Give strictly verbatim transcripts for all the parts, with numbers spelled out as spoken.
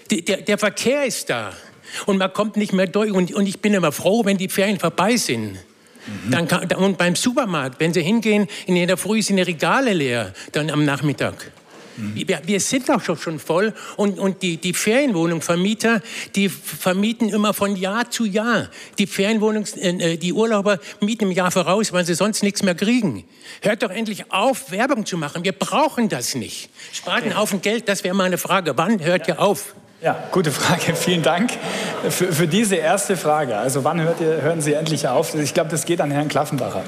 Die, der, der Verkehr ist da und man kommt nicht mehr durch. Und, und ich bin immer froh, wenn die Ferien vorbei sind. Mhm. Dann kann, und beim Supermarkt, wenn Sie hingehen, in der Früh sind die Regale leer, dann am Nachmittag. Wir, wir sind doch schon, schon voll und, und die, die Ferienwohnungsvermieter, die vermieten immer von Jahr zu Jahr. Die Ferienwohnungs, äh, die Urlauber mieten im Jahr voraus, weil sie sonst nichts mehr kriegen. Hört doch endlich auf, Werbung zu machen. Wir brauchen das nicht. Spart einen Haufen Geld, das wäre mal eine Frage. Wann hört ihr auf? Ja, gute Frage. Vielen Dank für, für diese erste Frage. Also wann hört ihr, hören Sie endlich auf? Ich glaube, das geht an Herrn Klaffenbacher.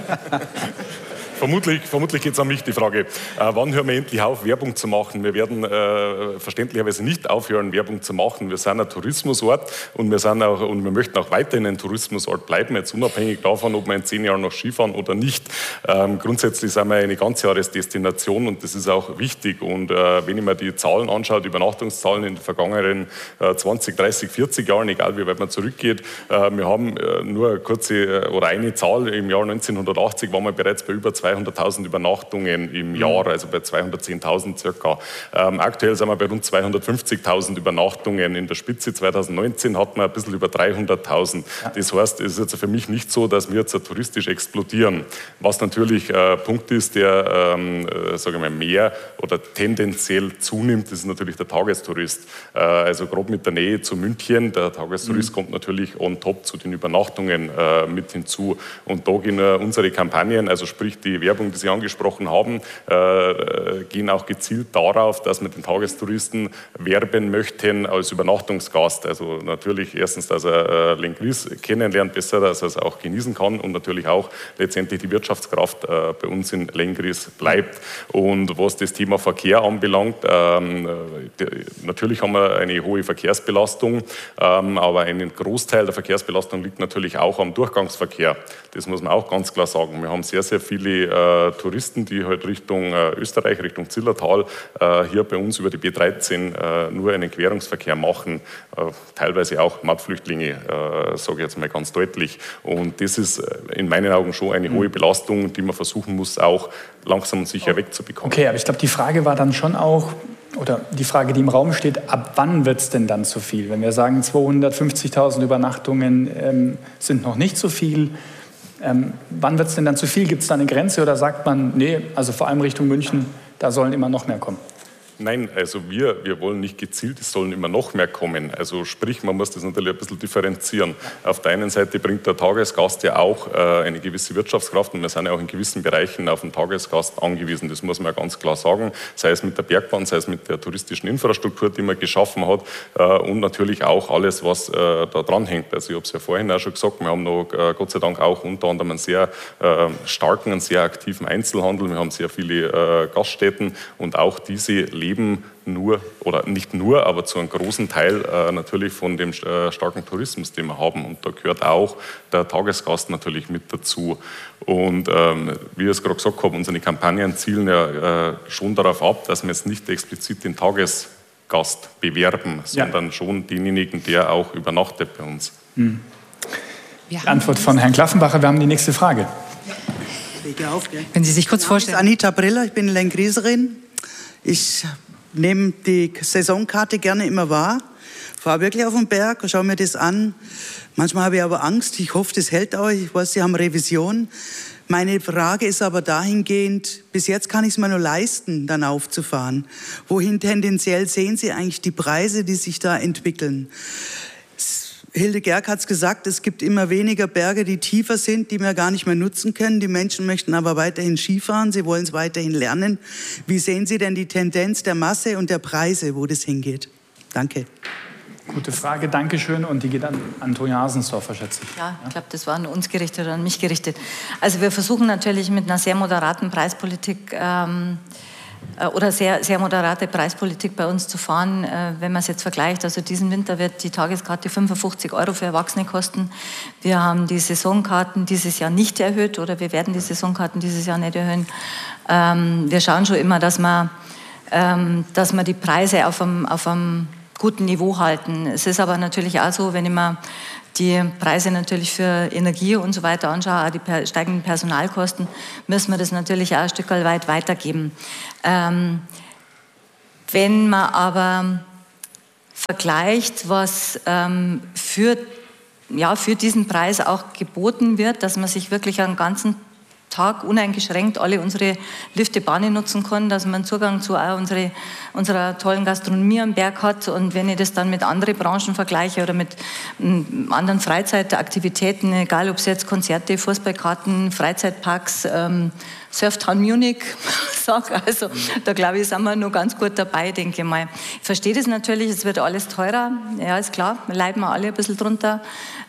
Vermutlich, vermutlich geht es an mich, die Frage, äh, wann hören wir endlich auf, Werbung zu machen? Wir werden äh, verständlicherweise nicht aufhören, Werbung zu machen. Wir sind ein Tourismusort und wir, sind auch, und wir möchten auch weiterhin ein Tourismusort bleiben, jetzt unabhängig davon, ob wir in zehn Jahren noch Skifahren oder nicht. Ähm, grundsätzlich sind wir eine Ganzjahresdestination und das ist auch wichtig. Und äh, wenn ich mir die Zahlen anschaue, die Übernachtungszahlen in den vergangenen äh, zwanzig, dreißig, vierzig Jahren, egal wie weit man zurückgeht, äh, wir haben äh, nur eine kurze äh, oder eine Zahl, im Jahr neunzehnhundertachtzig waren wir bereits bei über zweihunderttausend Übernachtungen im Jahr, also bei zweihundertzehntausend circa. Ähm, aktuell sind wir bei rund zweihundertfünfzigtausend Übernachtungen. In der Spitze zweitausendneunzehn hatten wir ein bisschen über dreihunderttausend. Ja. Das heißt, es ist jetzt für mich nicht so, dass wir jetzt touristisch explodieren. Was natürlich ein äh, Punkt ist, der ähm, äh, sage ich mal, mehr oder tendenziell zunimmt, das ist natürlich der Tagestourist. Äh, also gerade mit der Nähe zu München, der Tagestourist mhm. kommt natürlich on top zu den Übernachtungen äh, mit hinzu. Und da gehen äh, unsere Kampagnen, also sprich die Werbung, die Sie angesprochen haben, äh, gehen auch gezielt darauf, dass wir den Tagestouristen werben möchten als Übernachtungsgast. Also natürlich erstens, dass er äh, Lenggries kennenlernt besser, dass er es auch genießen kann und natürlich auch letztendlich die Wirtschaftskraft äh, bei uns in Lenggries bleibt. Und was das Thema Verkehr anbelangt, ähm, die, natürlich haben wir eine hohe Verkehrsbelastung, ähm, aber ein Großteil der Verkehrsbelastung liegt natürlich auch am Durchgangsverkehr. Das muss man auch ganz klar sagen. Wir haben sehr, sehr viele äh, Touristen, die halt Richtung äh, Österreich, Richtung Zillertal, äh, hier bei uns über die B dreizehn äh, nur einen Querungsverkehr machen. Äh, teilweise auch Mautflüchtlinge, äh, sage ich jetzt mal ganz deutlich. Und das ist in meinen Augen schon eine hohe Belastung, die man versuchen muss, auch langsam und sicher wegzubekommen. Okay, aber ich glaube, die Frage war dann schon auch, oder die Frage, die im Raum steht, ab wann wird es denn dann zu viel? Wenn wir sagen, zweihundertfünfzigtausend Übernachtungen ähm, sind noch nicht so viel, ähm, wann wird es denn dann zu viel? Gibt es da eine Grenze oder sagt man, nee, also vor allem Richtung München, da sollen immer noch mehr kommen? Nein, also wir, wir wollen nicht gezielt, es sollen immer noch mehr kommen. Also sprich, man muss das natürlich ein bisschen differenzieren. Auf der einen Seite bringt der Tagesgast ja auch äh, eine gewisse Wirtschaftskraft und wir sind ja auch in gewissen Bereichen auf den Tagesgast angewiesen. Das muss man ja ganz klar sagen, sei es mit der Bergbahn, sei es mit der touristischen Infrastruktur, die man geschaffen hat äh, und natürlich auch alles, was äh, da dran hängt. Also ich habe es ja vorhin auch schon gesagt, wir haben noch äh, Gott sei Dank auch unter anderem einen sehr äh, starken, einen sehr aktiven Einzelhandel. Wir haben sehr viele äh, Gaststätten und auch diese leben nur, oder nicht nur, aber zu einem großen Teil äh, natürlich von dem äh, starken Tourismus, den wir haben. Und da gehört auch der Tagesgast natürlich mit dazu. Und ähm, wie ich es gerade gesagt habe, unsere Kampagnen zielen ja äh, schon darauf ab, dass wir jetzt nicht explizit den Tagesgast bewerben, sondern ja. schon denjenigen, der auch übernachtet bei uns. Hm. Die Antwort von Herrn Klaffenbacher. Wir haben die nächste Frage. Ja. Auf, ja. Wenn Sie sich kurz vorstellen. Ich bin Anita Briller, ich bin Lengrieserin. Ich nehme die Saisonkarte gerne immer wahr, fahre wirklich auf den Berg, schaue mir das an. Manchmal habe ich aber Angst, ich hoffe, das hält auch. Ich weiß, Sie haben Revision. Meine Frage ist aber dahingehend, bis jetzt kann ich es mir nur leisten, dann aufzufahren. Wohin tendenziell sehen Sie eigentlich die Preise, die sich da entwickeln? Hilde Gerg hat es gesagt, es gibt immer weniger Berge, die tiefer sind, die wir gar nicht mehr nutzen können. Die Menschen möchten aber weiterhin Skifahren, sie wollen es weiterhin lernen. Wie sehen Sie denn die Tendenz der Masse und der Preise, wo das hingeht? Danke. Gute Frage, danke schön. Und die geht an Antonia Hasensdorfer, schätze ich. Ja, ich glaube, das war an uns gerichtet oder an mich gerichtet. Also wir versuchen natürlich mit einer sehr moderaten Preispolitik ähm, oder sehr, sehr moderate Preispolitik bei uns zu fahren. Wenn man es jetzt vergleicht, also diesen Winter wird die Tageskarte fünfundfünfzig Euro für Erwachsene kosten. Wir haben die Saisonkarten dieses Jahr nicht erhöht oder wir werden die Saisonkarten dieses Jahr nicht erhöhen. Wir schauen schon immer, dass wir, dass wir die Preise auf einem, auf einem guten Niveau halten. Es ist aber natürlich auch so, wenn ich mir die Preise natürlich für Energie und so weiter anschaue, auch die steigenden Personalkosten, müssen wir das natürlich auch ein Stück weit weitergeben. Ähm, wenn man aber vergleicht, was ähm, für, ja, für diesen Preis auch geboten wird, dass man sich wirklich einen ganzen Tag uneingeschränkt alle unsere Lifte, Bahnen nutzen kann, dass man Zugang zu auch unsere, unserer tollen Gastronomie am Berg hat. Und wenn ich das dann mit anderen Branchen vergleiche oder mit m, anderen Freizeitaktivitäten, egal ob es jetzt Konzerte, Fußballkarten, Freizeitparks, ähm, Surftown Munich, sage, also da glaube ich, sind wir noch ganz gut dabei, denke ich mal. Ich verstehe das natürlich, es wird alles teurer, ja, ist klar, leiden wir alle ein bisschen drunter.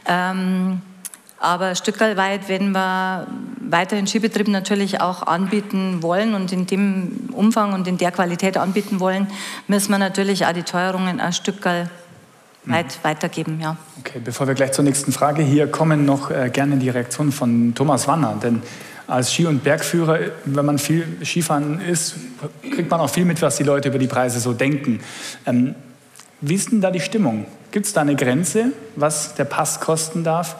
Ähm, Aber stückelweit, wenn wir weiterhin Skibetrieb natürlich auch anbieten wollen und in dem Umfang und in der Qualität anbieten wollen, müssen wir natürlich auch die Teuerungen ein Stückel weit mhm. weitergeben. Ja. Okay, bevor wir gleich zur nächsten Frage, hier kommen noch äh, gerne die Reaktionen von Thomas Wanner. Denn als Ski- und Bergführer, wenn man viel Skifahren ist, kriegt man auch viel mit, was die Leute über die Preise so denken. Ähm, wie ist denn da die Stimmung? Gibt es da eine Grenze, was der Pass kosten darf,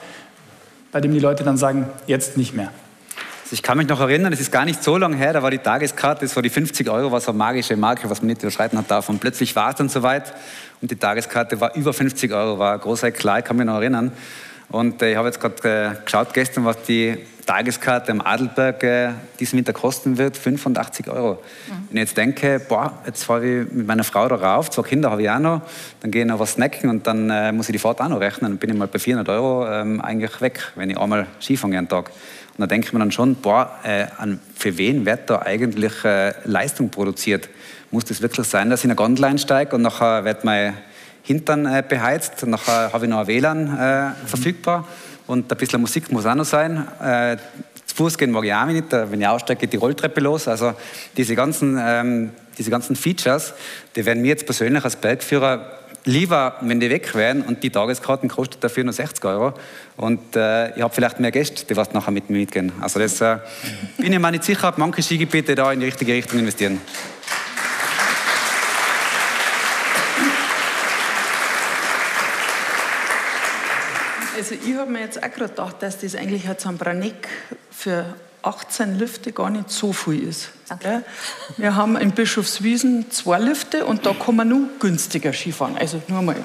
bei dem die Leute dann sagen, jetzt nicht mehr? Also ich kann mich noch erinnern, es ist gar nicht so lange her, da war die Tageskarte, das war die fünfzig Euro, was eine magische Marke, was man nicht überschreiten hat darf. Und plötzlich war es dann soweit und die Tageskarte war über fünfzig Euro, war ein großer Eklat, ich kann mich noch erinnern. Und äh, ich habe jetzt gerade äh, geschaut gestern, was die Tageskarte am Adelberg äh, diesen Winter kosten wird, fünfundachtzig Euro. Mhm. Wenn ich jetzt denke, boah, jetzt fahre ich mit meiner Frau da rauf, zwei Kinder habe ich auch noch, dann gehe ich noch was snacken und dann äh, muss ich die Fahrt auch noch rechnen. Dann bin ich mal bei vierhundert Euro ähm, eigentlich weg, wenn ich einmal Skifahren einen Tag. Und da denke ich mir dann schon, boah, äh, für wen wird da eigentlich äh, Leistung produziert? Muss das wirklich sein, dass ich in eine Gondel einsteige und nachher wird mein Hintern äh, beheizt, und nachher habe ich noch ein W L A N äh, verfügbar und ein bisschen Musik muss auch noch sein. Äh, zu Fuß gehen mag ich auch nicht, wenn ich aussteige, geht die Rolltreppe los. Also diese ganzen, ähm, diese ganzen Features, die werden mir jetzt persönlich als Bergführer lieber, wenn die weg wären, und die Tageskarten kostet dafür nur sechzig Euro. Und äh, ich habe vielleicht mehr Gäste, die was nachher mit mir mitgehen. Also das äh, bin ich mir nicht sicher, ob manche Skigebiete da in die richtige Richtung investieren. Also ich habe mir jetzt auch gerade gedacht, dass das eigentlich jetzt am Braneck für achtzehn Lifte gar nicht so viel ist. Okay. Wir haben in Bischofswiesen zwei Lifte und da kann man nur günstiger Skifahren. Also nur mal.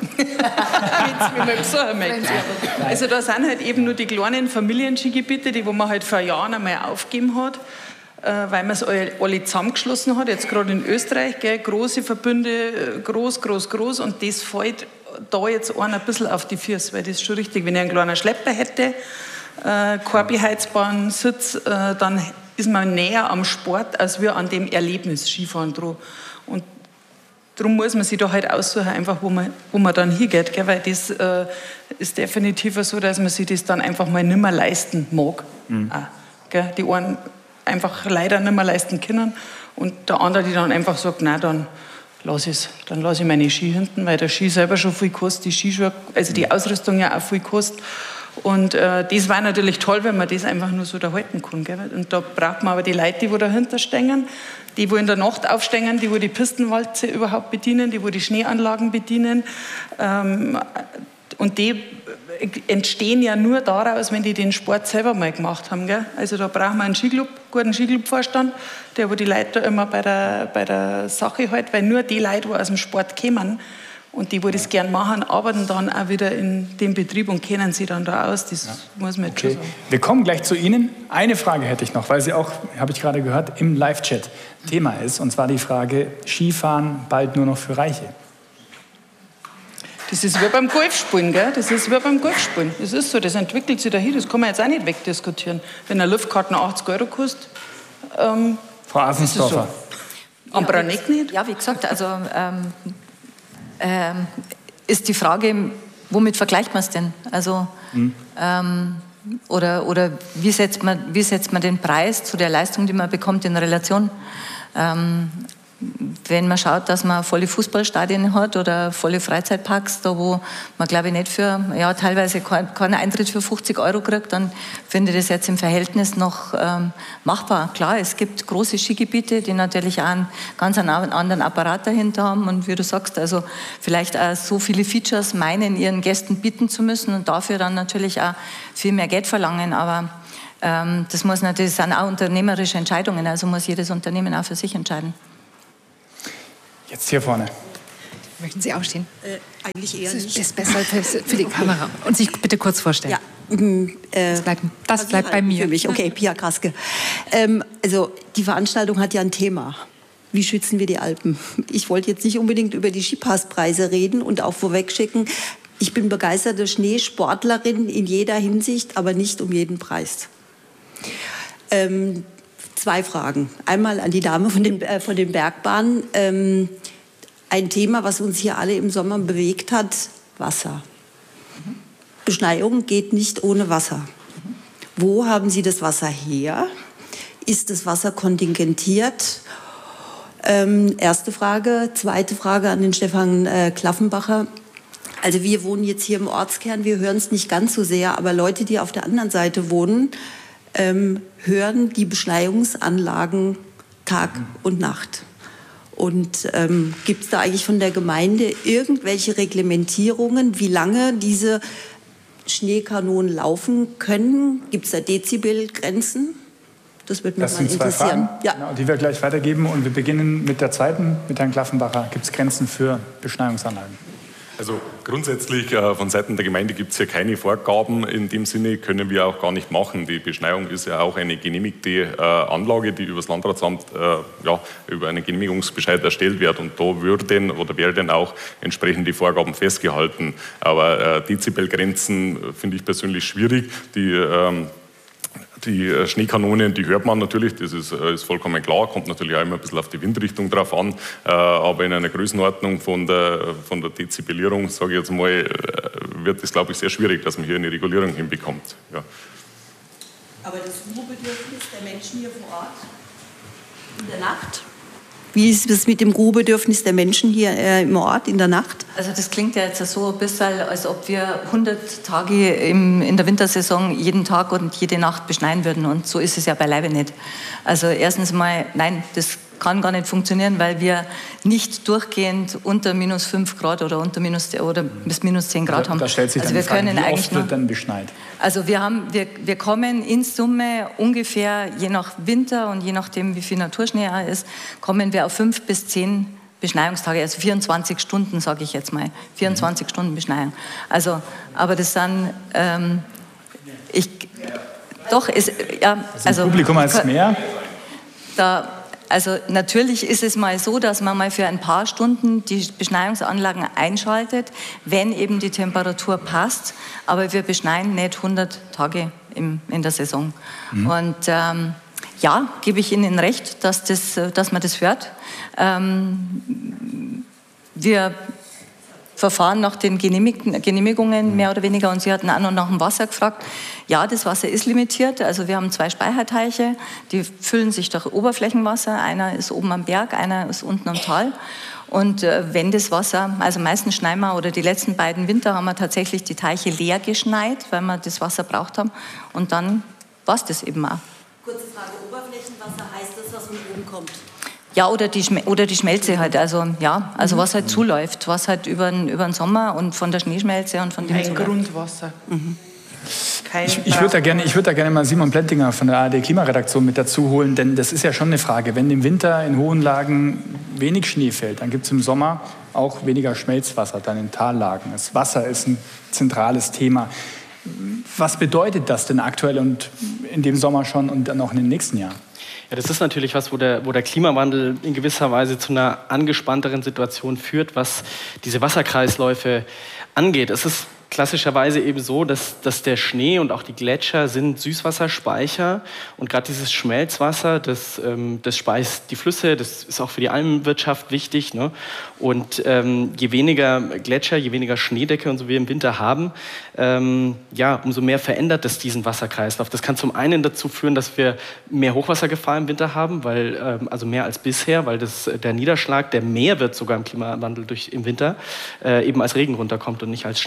Also da sind halt eben nur die kleinen Familienskigebiete, die wo man halt vor Jahren einmal aufgegeben hat, weil man es alle zusammengeschlossen hat. Jetzt gerade in Österreich, gell, große Verbünde, groß, groß, groß, und das fällt da jetzt einer ein bisschen auf die Füße, weil das ist schon richtig. Wenn ich einen kleinen Schlepper hätte, äh, kein beheizbaren Sitz, äh, dann ist man näher am Sport als wir an dem Erlebnis Skifahren dran. Und darum muss man sich da halt aussuchen, einfach wo man, wo man dann hingeht, gell? Weil das äh, ist definitiv so, dass man sich das dann einfach mal nicht mehr leisten mag. Mhm. Auch, gell? Die einen einfach leider nicht mehr leisten können und der andere, die dann einfach sagt, nein, dann lasse ich dann lasse ich meine Ski hinten, weil der Ski selber schon viel kostet, die Skischuhe, also die Ausrüstung ja auch viel kostet. Und äh, das war natürlich toll, wenn man das einfach nur so da halten kann. Gell? Und da braucht man aber die Leute, die dahinter stehen, die wo in der Nacht aufstehen, die wo die Pistenwalze überhaupt bedienen, die wo die Schneeanlagen bedienen. Ähm, und die entstehen ja nur daraus, wenn die den Sport selber mal gemacht haben. Gell? Also da brauchen wir einen Skiclub, guten Skiclubvorstand, der wo die Leute da immer bei der, bei der Sache hält, weil nur die Leute, die aus dem Sport kommen und die, die das gern machen, arbeiten dann auch wieder in dem Betrieb und kennen sie dann da aus. Das ja. muss man jetzt okay. schon sagen. Wir kommen gleich zu Ihnen. Eine Frage hätte ich noch, weil sie auch, habe ich gerade gehört, im Live-Chat Thema ist. Und zwar die Frage, Skifahren bald nur noch für Reiche. Das ist wie beim Golfspielen, gell? Das ist wie beim Golfspielen. Das ist so, das entwickelt sich dahin, das kann man jetzt auch nicht wegdiskutieren. Wenn eine Luftkarten achtzig Euro kostet, ähm, Frau Asensdorfer. So. Am Braneck nicht? Ja, wie gesagt, also ähm, ähm, ist die Frage, womit vergleicht man es denn? Also, mhm. ähm, oder, oder wie, setzt man, wie setzt man den Preis zu der Leistung, die man bekommt, in Relation? Ähm, Wenn man schaut, dass man volle Fußballstadien hat oder volle Freizeitparks, da wo man, glaube ich, nicht für, ja, teilweise keinen Eintritt für fünfzig Euro kriegt, dann finde ich das jetzt im Verhältnis noch ähm, machbar. Klar, es gibt große Skigebiete, die natürlich auch einen ganz anderen Apparat dahinter haben und wie du sagst, also vielleicht auch so viele Features meinen, ihren Gästen bieten zu müssen und dafür dann natürlich auch viel mehr Geld verlangen, aber ähm, das muss natürlich, das sind auch unternehmerische Entscheidungen, also muss jedes Unternehmen auch für sich entscheiden. Jetzt hier vorne. Möchten Sie aufstehen? Äh, eigentlich eher das nicht. Ist besser für, für die Kamera. Und sich bitte kurz vorstellen. Ja, ähm, äh, das bleibt, das bleibt bei mir. Für mich. Okay, Pia Kraske. Ähm, also die Veranstaltung hat ja ein Thema. Wie schützen wir die Alpen? Ich wollte jetzt nicht unbedingt über die Skipasspreise reden und auch vorwegschicken, ich bin begeisterte Schneesportlerin in jeder Hinsicht, aber nicht um jeden Preis. Ähm, zwei Fragen. Einmal an die Dame von den, äh, von den Bergbahnen. Ähm, ein Thema, was uns hier alle im Sommer bewegt hat, Wasser. Mhm. Beschneiung geht nicht ohne Wasser. Mhm. Wo haben Sie das Wasser her? Ist das Wasser kontingentiert? Ähm, erste Frage. Zweite Frage an den Stefan äh, Klaffenbacher. Also wir wohnen jetzt hier im Ortskern, wir hören es nicht ganz so sehr, aber Leute, die auf der anderen Seite wohnen, ähm, hören die Beschneiungsanlagen Tag und Nacht. Und ähm, gibt es da eigentlich von der Gemeinde irgendwelche Reglementierungen, wie lange diese Schneekanonen laufen können? Gibt es da Dezibelgrenzen? Das würde mich das mal sind zwei interessieren. Fragen, ja. genau, die wir gleich weitergeben. Und wir beginnen mit der zweiten, mit Herrn Klaffenbacher. Gibt es Grenzen für Beschneiungsanlagen? Also grundsätzlich äh, von Seiten der Gemeinde gibt es hier keine Vorgaben. In dem Sinne können wir auch gar nicht machen. Die Beschneiung ist ja auch eine genehmigte äh, Anlage, die über das Landratsamt äh, ja, über einen Genehmigungsbescheid erstellt wird. Und da würden oder werden auch entsprechend die Vorgaben festgehalten. Aber äh, Dezibelgrenzen finde ich persönlich schwierig. Die ähm, Die Schneekanonen, die hört man natürlich, das ist, ist vollkommen klar, kommt natürlich auch immer ein bisschen auf die Windrichtung drauf an, äh, aber in einer Größenordnung von der, von der Dezibelierung, sage ich jetzt mal, äh, wird es, glaube ich, sehr schwierig, dass man hier eine Regulierung hinbekommt. Ja. Aber das Ruhebedürfnis der Menschen hier vor Ort in der Nacht? Wie ist es mit dem Ruhebedürfnis der Menschen hier äh, im Ort in der Nacht? Also das klingt ja jetzt so ein bisschen, als ob wir hundert Tage im, in der Wintersaison jeden Tag und jede Nacht beschneien würden. Und so ist es ja beileibe nicht. Also erstens mal, nein, das kann gar nicht funktionieren, weil wir nicht durchgehend unter minus fünf Grad oder unter minus oder bis minus zehn Grad da, haben. Da stellt sich also dann wir die Frage, können wie eigentlich oft wird dann beschneit? Also wir, haben, wir, wir kommen in Summe ungefähr, je nach Winter und je nachdem, wie viel Naturschnee er ist, kommen wir auf fünf bis zehn Beschneiungstage, also vierundzwanzig Stunden, sage ich jetzt mal. vierundzwanzig mhm. Stunden Beschneiung. Also, aber das sind, ähm, ich, doch, ist, ja, also... also Publikum als mehr? Da... Also natürlich ist es mal so, dass man mal für ein paar Stunden die Beschneiungsanlagen einschaltet, wenn eben die Temperatur passt. Aber wir beschneien nicht hundert Tage im, in der Saison. Mhm. Und ähm, ja, gebe ich Ihnen recht, dass, das, dass man das hört. Ähm, wir verfahren nach den Genehmigungen mehr oder weniger. Und Sie hatten auch noch nach dem Wasser gefragt. Ja, das Wasser ist limitiert. Also wir haben zwei Speicherteiche, die füllen sich durch Oberflächenwasser. Einer ist oben am Berg, einer ist unten am Tal. Und äh, wenn das Wasser, also meistens schneien wir, oder die letzten beiden Winter haben wir tatsächlich die Teiche leer geschneit, weil wir das Wasser braucht haben. Und dann war es das eben auch. Kurze Frage, Oberflächenwasser heißt das, was von oben kommt? Ja, oder die, Schme oder die Schmelze halt, also ja, also mhm. was halt zuläuft, was halt über den, über den Sommer und von der Schneeschmelze und von dem Kein Grundwasser. Mhm. Kein ich ich würde da, gerne, würd da gerne mal Simon Plettinger von der A R D Klimaredaktion mit dazu holen, denn das ist ja schon eine Frage. Wenn im Winter in hohen Lagen wenig Schnee fällt, dann gibt es im Sommer auch weniger Schmelzwasser, dann in Tallagen. Das Wasser ist ein zentrales Thema. Was bedeutet das denn aktuell und in dem Sommer schon und dann auch in den nächsten Jahren? Ja, das ist natürlich was, wo der, wo der Klimawandel in gewisser Weise zu einer angespannteren Situation führt, was diese Wasserkreisläufe angeht. Es ist klassischerweise eben so, dass, dass der Schnee und auch die Gletscher sind Süßwasserspeicher und gerade dieses Schmelzwasser, das, ähm, das speist die Flüsse, das ist auch für die Almwirtschaft wichtig, ne? Und ähm, je weniger Gletscher, je weniger Schneedecke und so wir im Winter haben, ähm, ja, umso mehr verändert das diesen Wasserkreislauf. Das kann zum einen dazu führen, dass wir mehr Hochwassergefahr im Winter haben, weil, ähm, also mehr als bisher, weil das, der Niederschlag, der mehr wird sogar im Klimawandel durch, im Winter, äh, eben als Regen runterkommt und nicht als Schnee.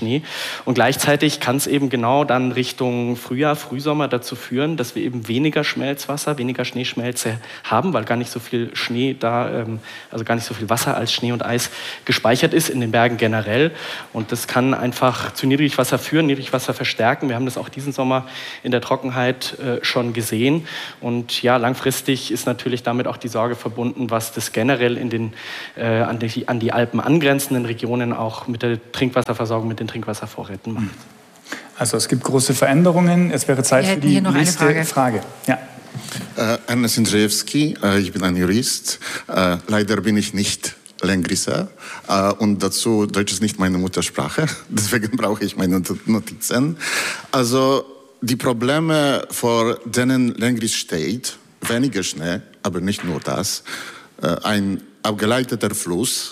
Und gleichzeitig kann es eben genau dann Richtung Frühjahr, Frühsommer dazu führen, dass wir eben weniger Schmelzwasser, weniger Schneeschmelze haben, weil gar nicht so viel Schnee da, ähm, also gar nicht so viel Wasser als Schnee und Eis gespeichert ist in den Bergen generell. Und das kann einfach zu Niedrigwasser führen, Niedrigwasser verstärken. Wir haben das auch diesen Sommer in der Trockenheit äh, schon gesehen. Und ja, langfristig ist natürlich damit auch die Sorge verbunden, was das generell in den, äh, an, die, an die Alpen angrenzenden Regionen auch mit der Trinkwasserversorgung, mit den Trinkwasservorräten macht. Also es gibt große Veränderungen. Es wäre Zeit für die hier noch nächste eine Frage. Frage. Ja. Äh, Ernest Jindrzejewski, äh, ich bin ein Jurist. Äh, leider bin ich nicht Lengrisser äh, und dazu Deutsch ist nicht meine Muttersprache. Deswegen brauche ich meine Notizen. Also die Probleme, vor denen Lengris steht, weniger Schnee, aber nicht nur das, äh, ein abgeleiteter Fluss.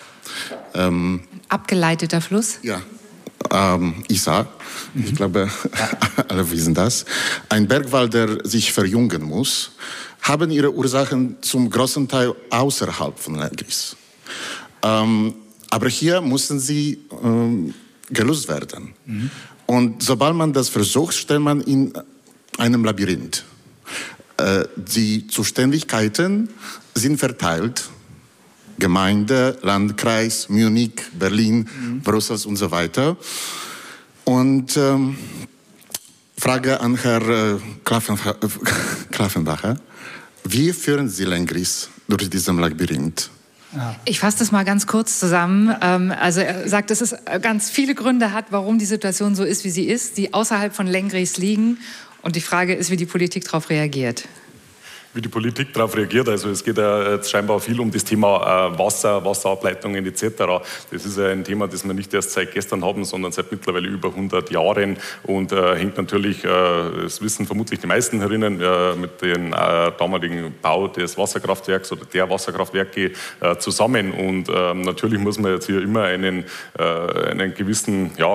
Ähm, Abgeleiteter Fluss? Ja. Ähm, Isar, mhm. ich glaube, alle wissen das. Ein Bergwald, der sich verjüngen muss, haben ihre Ursachen zum großen Teil außerhalb von Lengris. Ähm, aber hier müssen sie ähm, gelöst werden. Mhm. Und sobald man das versucht, stellt man in einem Labyrinth. Äh, die Zuständigkeiten sind verteilt. Gemeinde, Landkreis, Munich, Berlin, mhm. Brüssel und so weiter. Und ähm, Frage an Herrn äh, Klaffenbacher. Wie führen Sie Lengris durch diesen Labyrinth? Ich fasse das mal ganz kurz zusammen. Also er sagt, dass es ganz viele Gründe hat, warum die Situation so ist, wie sie ist, die außerhalb von Lengris liegen. Und die Frage ist, wie die Politik darauf reagiert. Wie die Politik darauf reagiert. Also es geht ja jetzt scheinbar viel um das Thema äh, Wasser, Wasserableitungen et cetera. Das ist ja ein Thema, das wir nicht erst seit gestern haben, sondern seit mittlerweile über hundert Jahren und äh, hängt natürlich, äh, das wissen vermutlich die meisten herinnen, äh, mit dem äh, damaligen Bau des Wasserkraftwerks oder der Wasserkraftwerke äh, zusammen. Und äh, natürlich muss man jetzt hier immer einen, äh, einen gewissen, ja,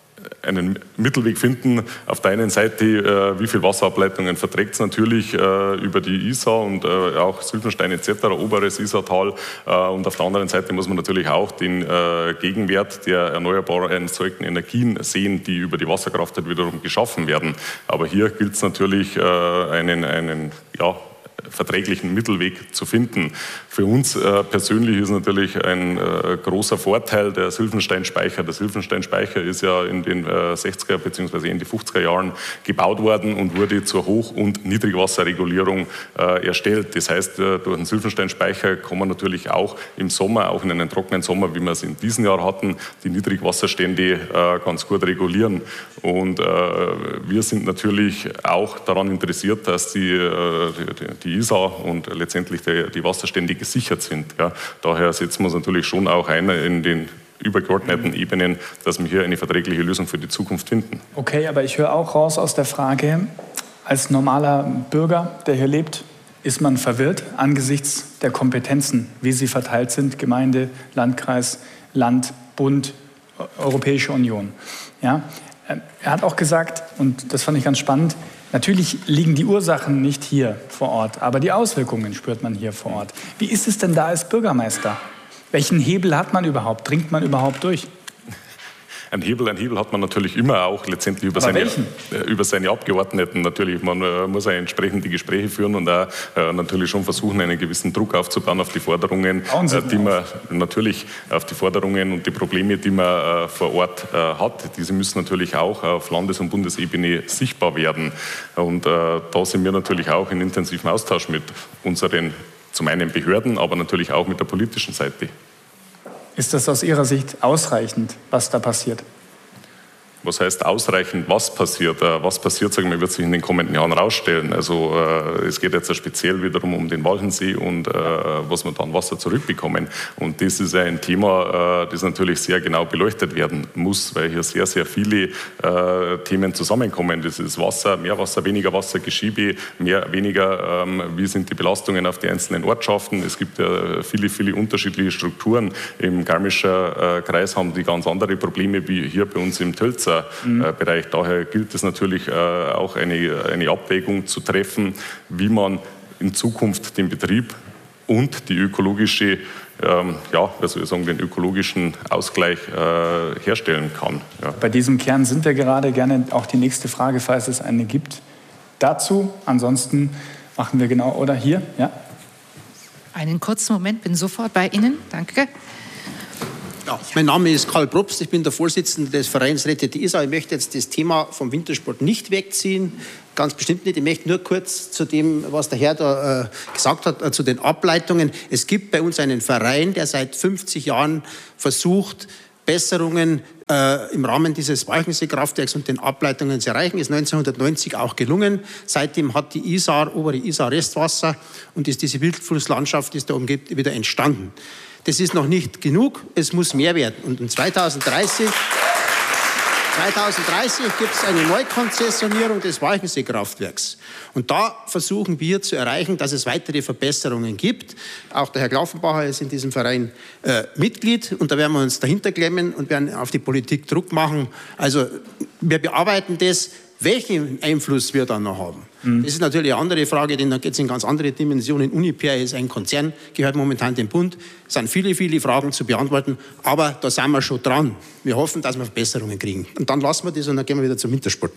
einen Mittelweg finden. Auf der einen Seite, äh, wie viel Wasserableitungen verträgt es natürlich äh, über die Isar und äh, auch Sylvenstein et cetera, oberes Isartal. Äh, und auf der anderen Seite muss man natürlich auch den äh, Gegenwert der erneuerbar erzeugten Energien sehen, die über die Wasserkraft halt wiederum geschaffen werden. Aber hier gilt es natürlich, äh, einen, einen ja, verträglichen Mittelweg zu finden. Für uns äh, persönlich ist natürlich ein äh, großer Vorteil der Sylvensteinspeicher. Der Sylvensteinspeicher ist ja in den äh, sechziger bzw. in die fünfziger Jahren gebaut worden und wurde zur Hoch- und Niedrigwasserregulierung äh, erstellt. Das heißt, äh, durch den Sylvensteinspeicher kann man natürlich auch im Sommer, auch in einem trockenen Sommer, wie wir es in diesem Jahr hatten, die Niedrigwasserstände äh, ganz gut regulieren. Und äh, wir sind natürlich auch daran interessiert, dass die, äh, die, die Isar und letztendlich die, die Wasserstände gesichert sind. Ja. Daher setzen wir uns natürlich schon auch ein in den übergeordneten Ebenen, dass wir hier eine verträgliche Lösung für die Zukunft finden. Okay, aber ich höre auch raus aus der Frage, als normaler Bürger, der hier lebt, ist man verwirrt angesichts der Kompetenzen, wie sie verteilt sind, Gemeinde, Landkreis, Land, Bund, Europäische Union. Ja? Er hat auch gesagt, und das fand ich ganz spannend, natürlich liegen die Ursachen nicht hier vor Ort, aber die Auswirkungen spürt man hier vor Ort. Wie ist es denn da als Bürgermeister? Welchen Hebel hat man überhaupt? Dringt man überhaupt durch? Ein Hebel, ein Hebel hat man natürlich immer auch letztendlich über, seine, äh, über seine Abgeordneten. Natürlich, man äh, muss ja entsprechend die Gespräche führen und auch äh, natürlich schon versuchen, einen gewissen Druck aufzubauen auf die Forderungen, äh, die man natürlich auf die Forderungen und die Probleme, die man äh, vor Ort äh, hat. Diese müssen natürlich auch auf Landes- und Bundesebene sichtbar werden. Und äh, da sind wir natürlich auch in intensivem Austausch mit unseren, zum einen Behörden, aber natürlich auch mit der politischen Seite. Ist das aus Ihrer Sicht ausreichend, was da passiert? Was heißt ausreichend, was passiert? Was passiert, sagen wir, wird sich in den kommenden Jahren herausstellen. Also äh, es geht jetzt speziell wiederum um den Walchensee und äh, was wir dann Wasser zurückbekommen. Und das ist ein Thema, äh, das natürlich sehr genau beleuchtet werden muss, weil hier sehr, sehr viele äh, Themen zusammenkommen. Das ist Wasser, mehr Wasser, weniger Wasser, Geschiebe, mehr, weniger, ähm, wie sind die Belastungen auf die einzelnen Ortschaften. Es gibt ja viele, viele unterschiedliche Strukturen. Im Garmischer äh, Kreis haben die ganz andere Probleme wie hier bei uns im Tölzer Bereich. Daher gilt es natürlich äh, auch eine, eine Abwägung zu treffen, wie man in Zukunft den Betrieb und die ökologische ähm, ja, wie soll ich sagen, den ökologischen Ausgleich äh, herstellen kann. Ja. Bei diesem Kern sind wir gerade. Gerne auch die nächste Frage, falls es eine gibt, dazu. Ansonsten machen wir genau, oder hier, ja. Einen kurzen Moment, bin sofort bei Ihnen. Danke. Ja, mein Name ist Karl Probst, ich bin der Vorsitzende des Vereins Rettet die Isar. Ich möchte jetzt das Thema vom Wintersport nicht wegziehen, ganz bestimmt nicht. Ich möchte nur kurz zu dem, was der Herr da äh, gesagt hat, äh, zu den Ableitungen. Es gibt bei uns einen Verein, der seit fünfzig Jahren versucht, Besserungen äh, im Rahmen dieses Walchensee-Kraftwerks und den Ableitungen zu erreichen. Ist neunzehnhundertneunzig auch gelungen. Seitdem hat die Isar, obere Isar Restwasser und ist diese Wildflusslandschaft, die es da umgibt, wieder entstanden. Das ist noch nicht genug, es muss mehr werden. Und in zweitausenddreißig, zweitausenddreißig gibt es eine Neukonzessionierung des Walchensee-Kraftwerks. Und da versuchen wir zu erreichen, dass es weitere Verbesserungen gibt. Auch der Herr Glaufenbacher ist in diesem Verein äh, Mitglied. Und da werden wir uns dahinter klemmen und werden auf die Politik Druck machen. Also wir bearbeiten das. Welchen Einfluss wir dann noch haben, mhm. das ist natürlich eine andere Frage, denn da geht es in ganz andere Dimensionen. Uniper ist ein Konzern, gehört momentan dem Bund. Es sind viele, viele Fragen zu beantworten, aber da sind wir schon dran. Wir hoffen, dass wir Verbesserungen kriegen. Und dann lassen wir das und dann gehen wir wieder zum Wintersport.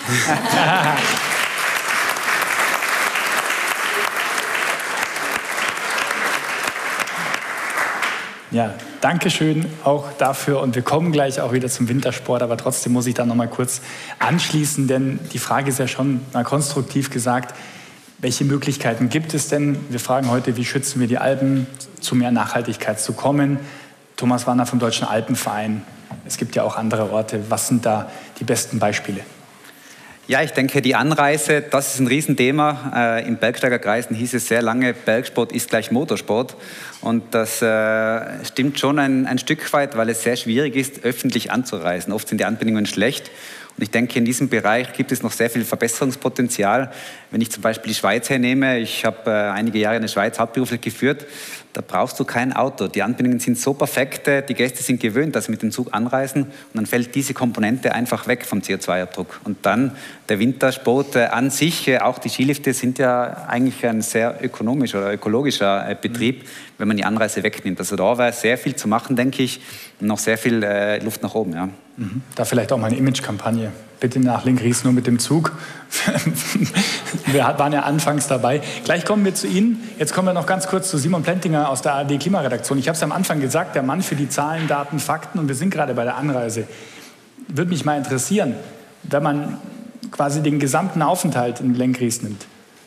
Ja, danke schön auch dafür und wir kommen gleich auch wieder zum Wintersport, aber trotzdem muss ich da noch mal kurz anschließen, denn die Frage ist ja schon mal konstruktiv gesagt, welche Möglichkeiten gibt es denn? Wir fragen heute, wie schützen wir die Alpen, zu mehr Nachhaltigkeit zu kommen. Thomas Warner vom Deutschen Alpenverein, es gibt ja auch andere Orte. Was sind da die besten Beispiele? Ja, ich denke, die Anreise, das ist ein Riesenthema. Äh, in Bergsteigerkreisen hieß es sehr lange, Bergsport ist gleich Motorsport. Und das äh, stimmt schon ein, ein Stück weit, weil es sehr schwierig ist, öffentlich anzureisen. Oft sind die Anbindungen schlecht. Und ich denke, in diesem Bereich gibt es noch sehr viel Verbesserungspotenzial. Wenn ich zum Beispiel die Schweiz hernehme, ich habe äh, einige Jahre in der Schweiz hauptberuflich geführt, da brauchst du kein Auto. Die Anbindungen sind so perfekt, die Gäste sind gewöhnt, dass sie mit dem Zug anreisen und dann fällt diese Komponente einfach weg vom C O zwei Abdruck. Und dann der Wintersport äh, an sich, äh, auch die Skilifte sind ja eigentlich ein sehr ökonomischer oder ökologischer äh, Betrieb, mhm. wenn man die Anreise wegnimmt. Also da wäre sehr viel zu machen, denke ich, und noch sehr viel äh, Luft nach oben. Ja. Mhm. Da vielleicht auch mal eine Imagekampagne. Bitte nach Lenggries nur mit dem Zug. Wir waren ja anfangs dabei. Gleich kommen wir zu Ihnen. Jetzt kommen wir noch ganz kurz zu Simon Plentinger aus der A R D-Klimaredaktion. Ich habe es am Anfang gesagt, der Mann für die Zahlen, Daten, Fakten. Und wir sind gerade bei der Anreise. Würde mich mal interessieren, wenn man quasi den gesamten Aufenthalt in Lenggries nimmt.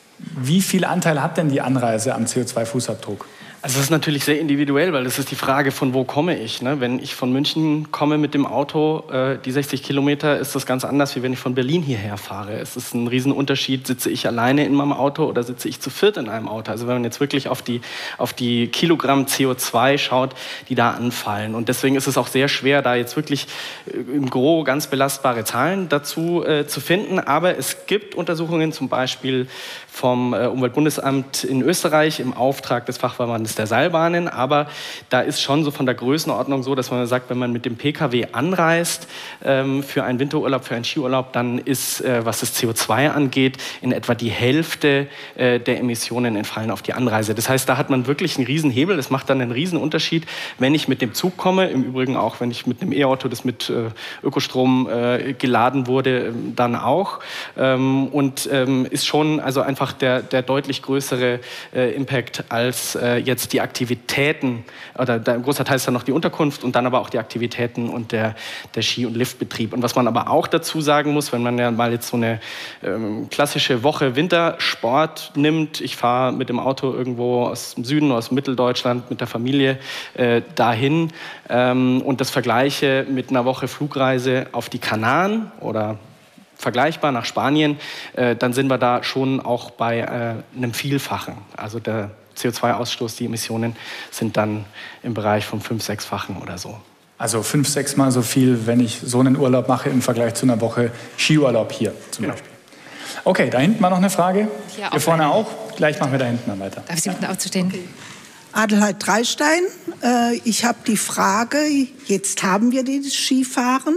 Wie viel Anteil hat denn die Anreise am C O zwei Fußabdruck? Also das ist natürlich sehr individuell, weil das ist die Frage, von wo komme ich. Ne? Wenn ich von München komme mit dem Auto, äh, die sechzig Kilometer, ist das ganz anders, wie wenn ich von Berlin hierher fahre. Es ist ein Riesenunterschied, sitze ich alleine in meinem Auto oder sitze ich zu viert in einem Auto. Also wenn man jetzt wirklich auf die, auf die Kilogramm C O zwei schaut, die da anfallen. Und deswegen ist es auch sehr schwer, da jetzt wirklich im Gros ganz belastbare Zahlen dazu äh, zu finden. Aber es gibt Untersuchungen, zum Beispiel vom äh, Umweltbundesamt in Österreich im Auftrag des Fachverbandes der Seilbahnen, aber da ist schon so von der Größenordnung so, dass man sagt, wenn man mit dem Pkw anreist ähm, für einen Winterurlaub, für einen Skiurlaub, dann ist, äh, was das C O zwei angeht, in etwa die Hälfte äh, der Emissionen entfallen auf die Anreise. Das heißt, da hat man wirklich einen Riesenhebel, das macht dann einen Riesenunterschied, wenn ich mit dem Zug komme, im Übrigen auch, wenn ich mit einem E-Auto, das mit äh, Ökostrom äh, geladen wurde, äh, dann auch. Ähm, und ähm, ist schon also einfach der, der deutlich größere äh, Impact als äh, jetzt die Aktivitäten, oder der, ein großer Teil ist dann noch die Unterkunft und dann aber auch die Aktivitäten und der, der Ski- und Liftbetrieb. Und was man aber auch dazu sagen muss, wenn man ja mal jetzt so eine ähm, klassische Woche Wintersport nimmt, ich fahre mit dem Auto irgendwo aus dem Süden, aus Mitteldeutschland mit der Familie äh, dahin ähm, und das vergleiche mit einer Woche Flugreise auf die Kanaren oder vergleichbar nach Spanien, äh, dann sind wir da schon auch bei äh, einem Vielfachen. Also der C O zwei Ausstoß, die Emissionen sind dann im Bereich vom fünf-, sechsfachen oder so. Also fünf-, sechsmal so viel, wenn ich so einen Urlaub mache im Vergleich zu einer Woche Skiurlaub hier zum genau. Beispiel. Okay, da hinten war noch eine Frage. Hier, hier vorne auch. Gleich machen wir da hinten dann weiter. Darf ich Sie bitten, aufzustehen? Okay. Adelheid Dreistein, äh, ich habe die Frage, jetzt haben wir das Skifahren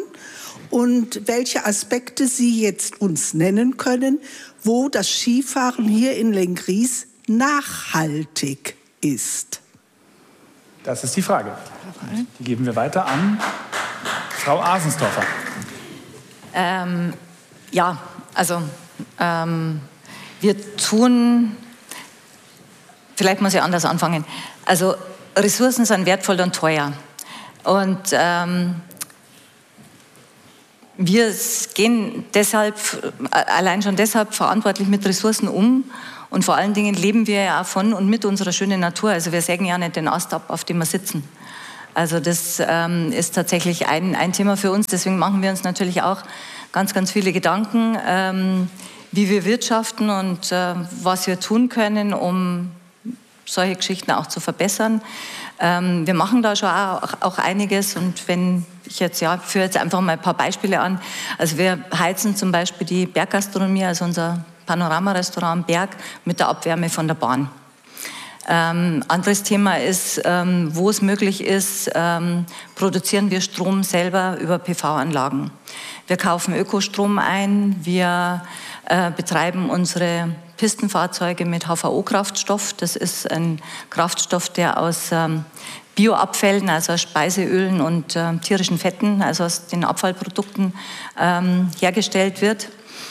und welche Aspekte Sie jetzt uns nennen können, wo das Skifahren hier in Lenggries nachhaltig ist. Das ist die Frage. Die geben wir weiter an Frau Asensdorfer. Ähm, ja, also ähm, wir tun, vielleicht muss ich anders anfangen, also Ressourcen sind wertvoll und teuer und ähm, wir gehen deshalb, allein schon deshalb verantwortlich mit Ressourcen um und vor allen Dingen leben wir ja auch von und mit unserer schönen Natur, also wir sägen ja nicht den Ast ab, auf dem wir sitzen. Also das ähm, ist tatsächlich ein, ein Thema für uns. Deswegen machen wir uns natürlich auch ganz, ganz viele Gedanken, ähm, wie wir wirtschaften und äh, was wir tun können, um solche Geschichten auch zu verbessern. Ähm, wir machen da schon auch, auch einiges. Und wenn ich jetzt, ja, führe jetzt einfach mal ein paar Beispiele an. Also wir heizen zum Beispiel die Berggastronomie, also unser Panorama-Restaurant am Berg, mit der Abwärme von der Bahn. Ähm, anderes Thema ist, ähm, wo es möglich ist, ähm, produzieren wir Strom selber über P V-Anlagen. Wir kaufen Ökostrom ein, wir äh, betreiben unsere Pistenfahrzeuge mit H V O-Kraftstoff. Das ist ein Kraftstoff, der aus ähm, Bioabfällen, also aus Speiseölen und äh, tierischen Fetten, also aus den Abfallprodukten ähm, hergestellt wird.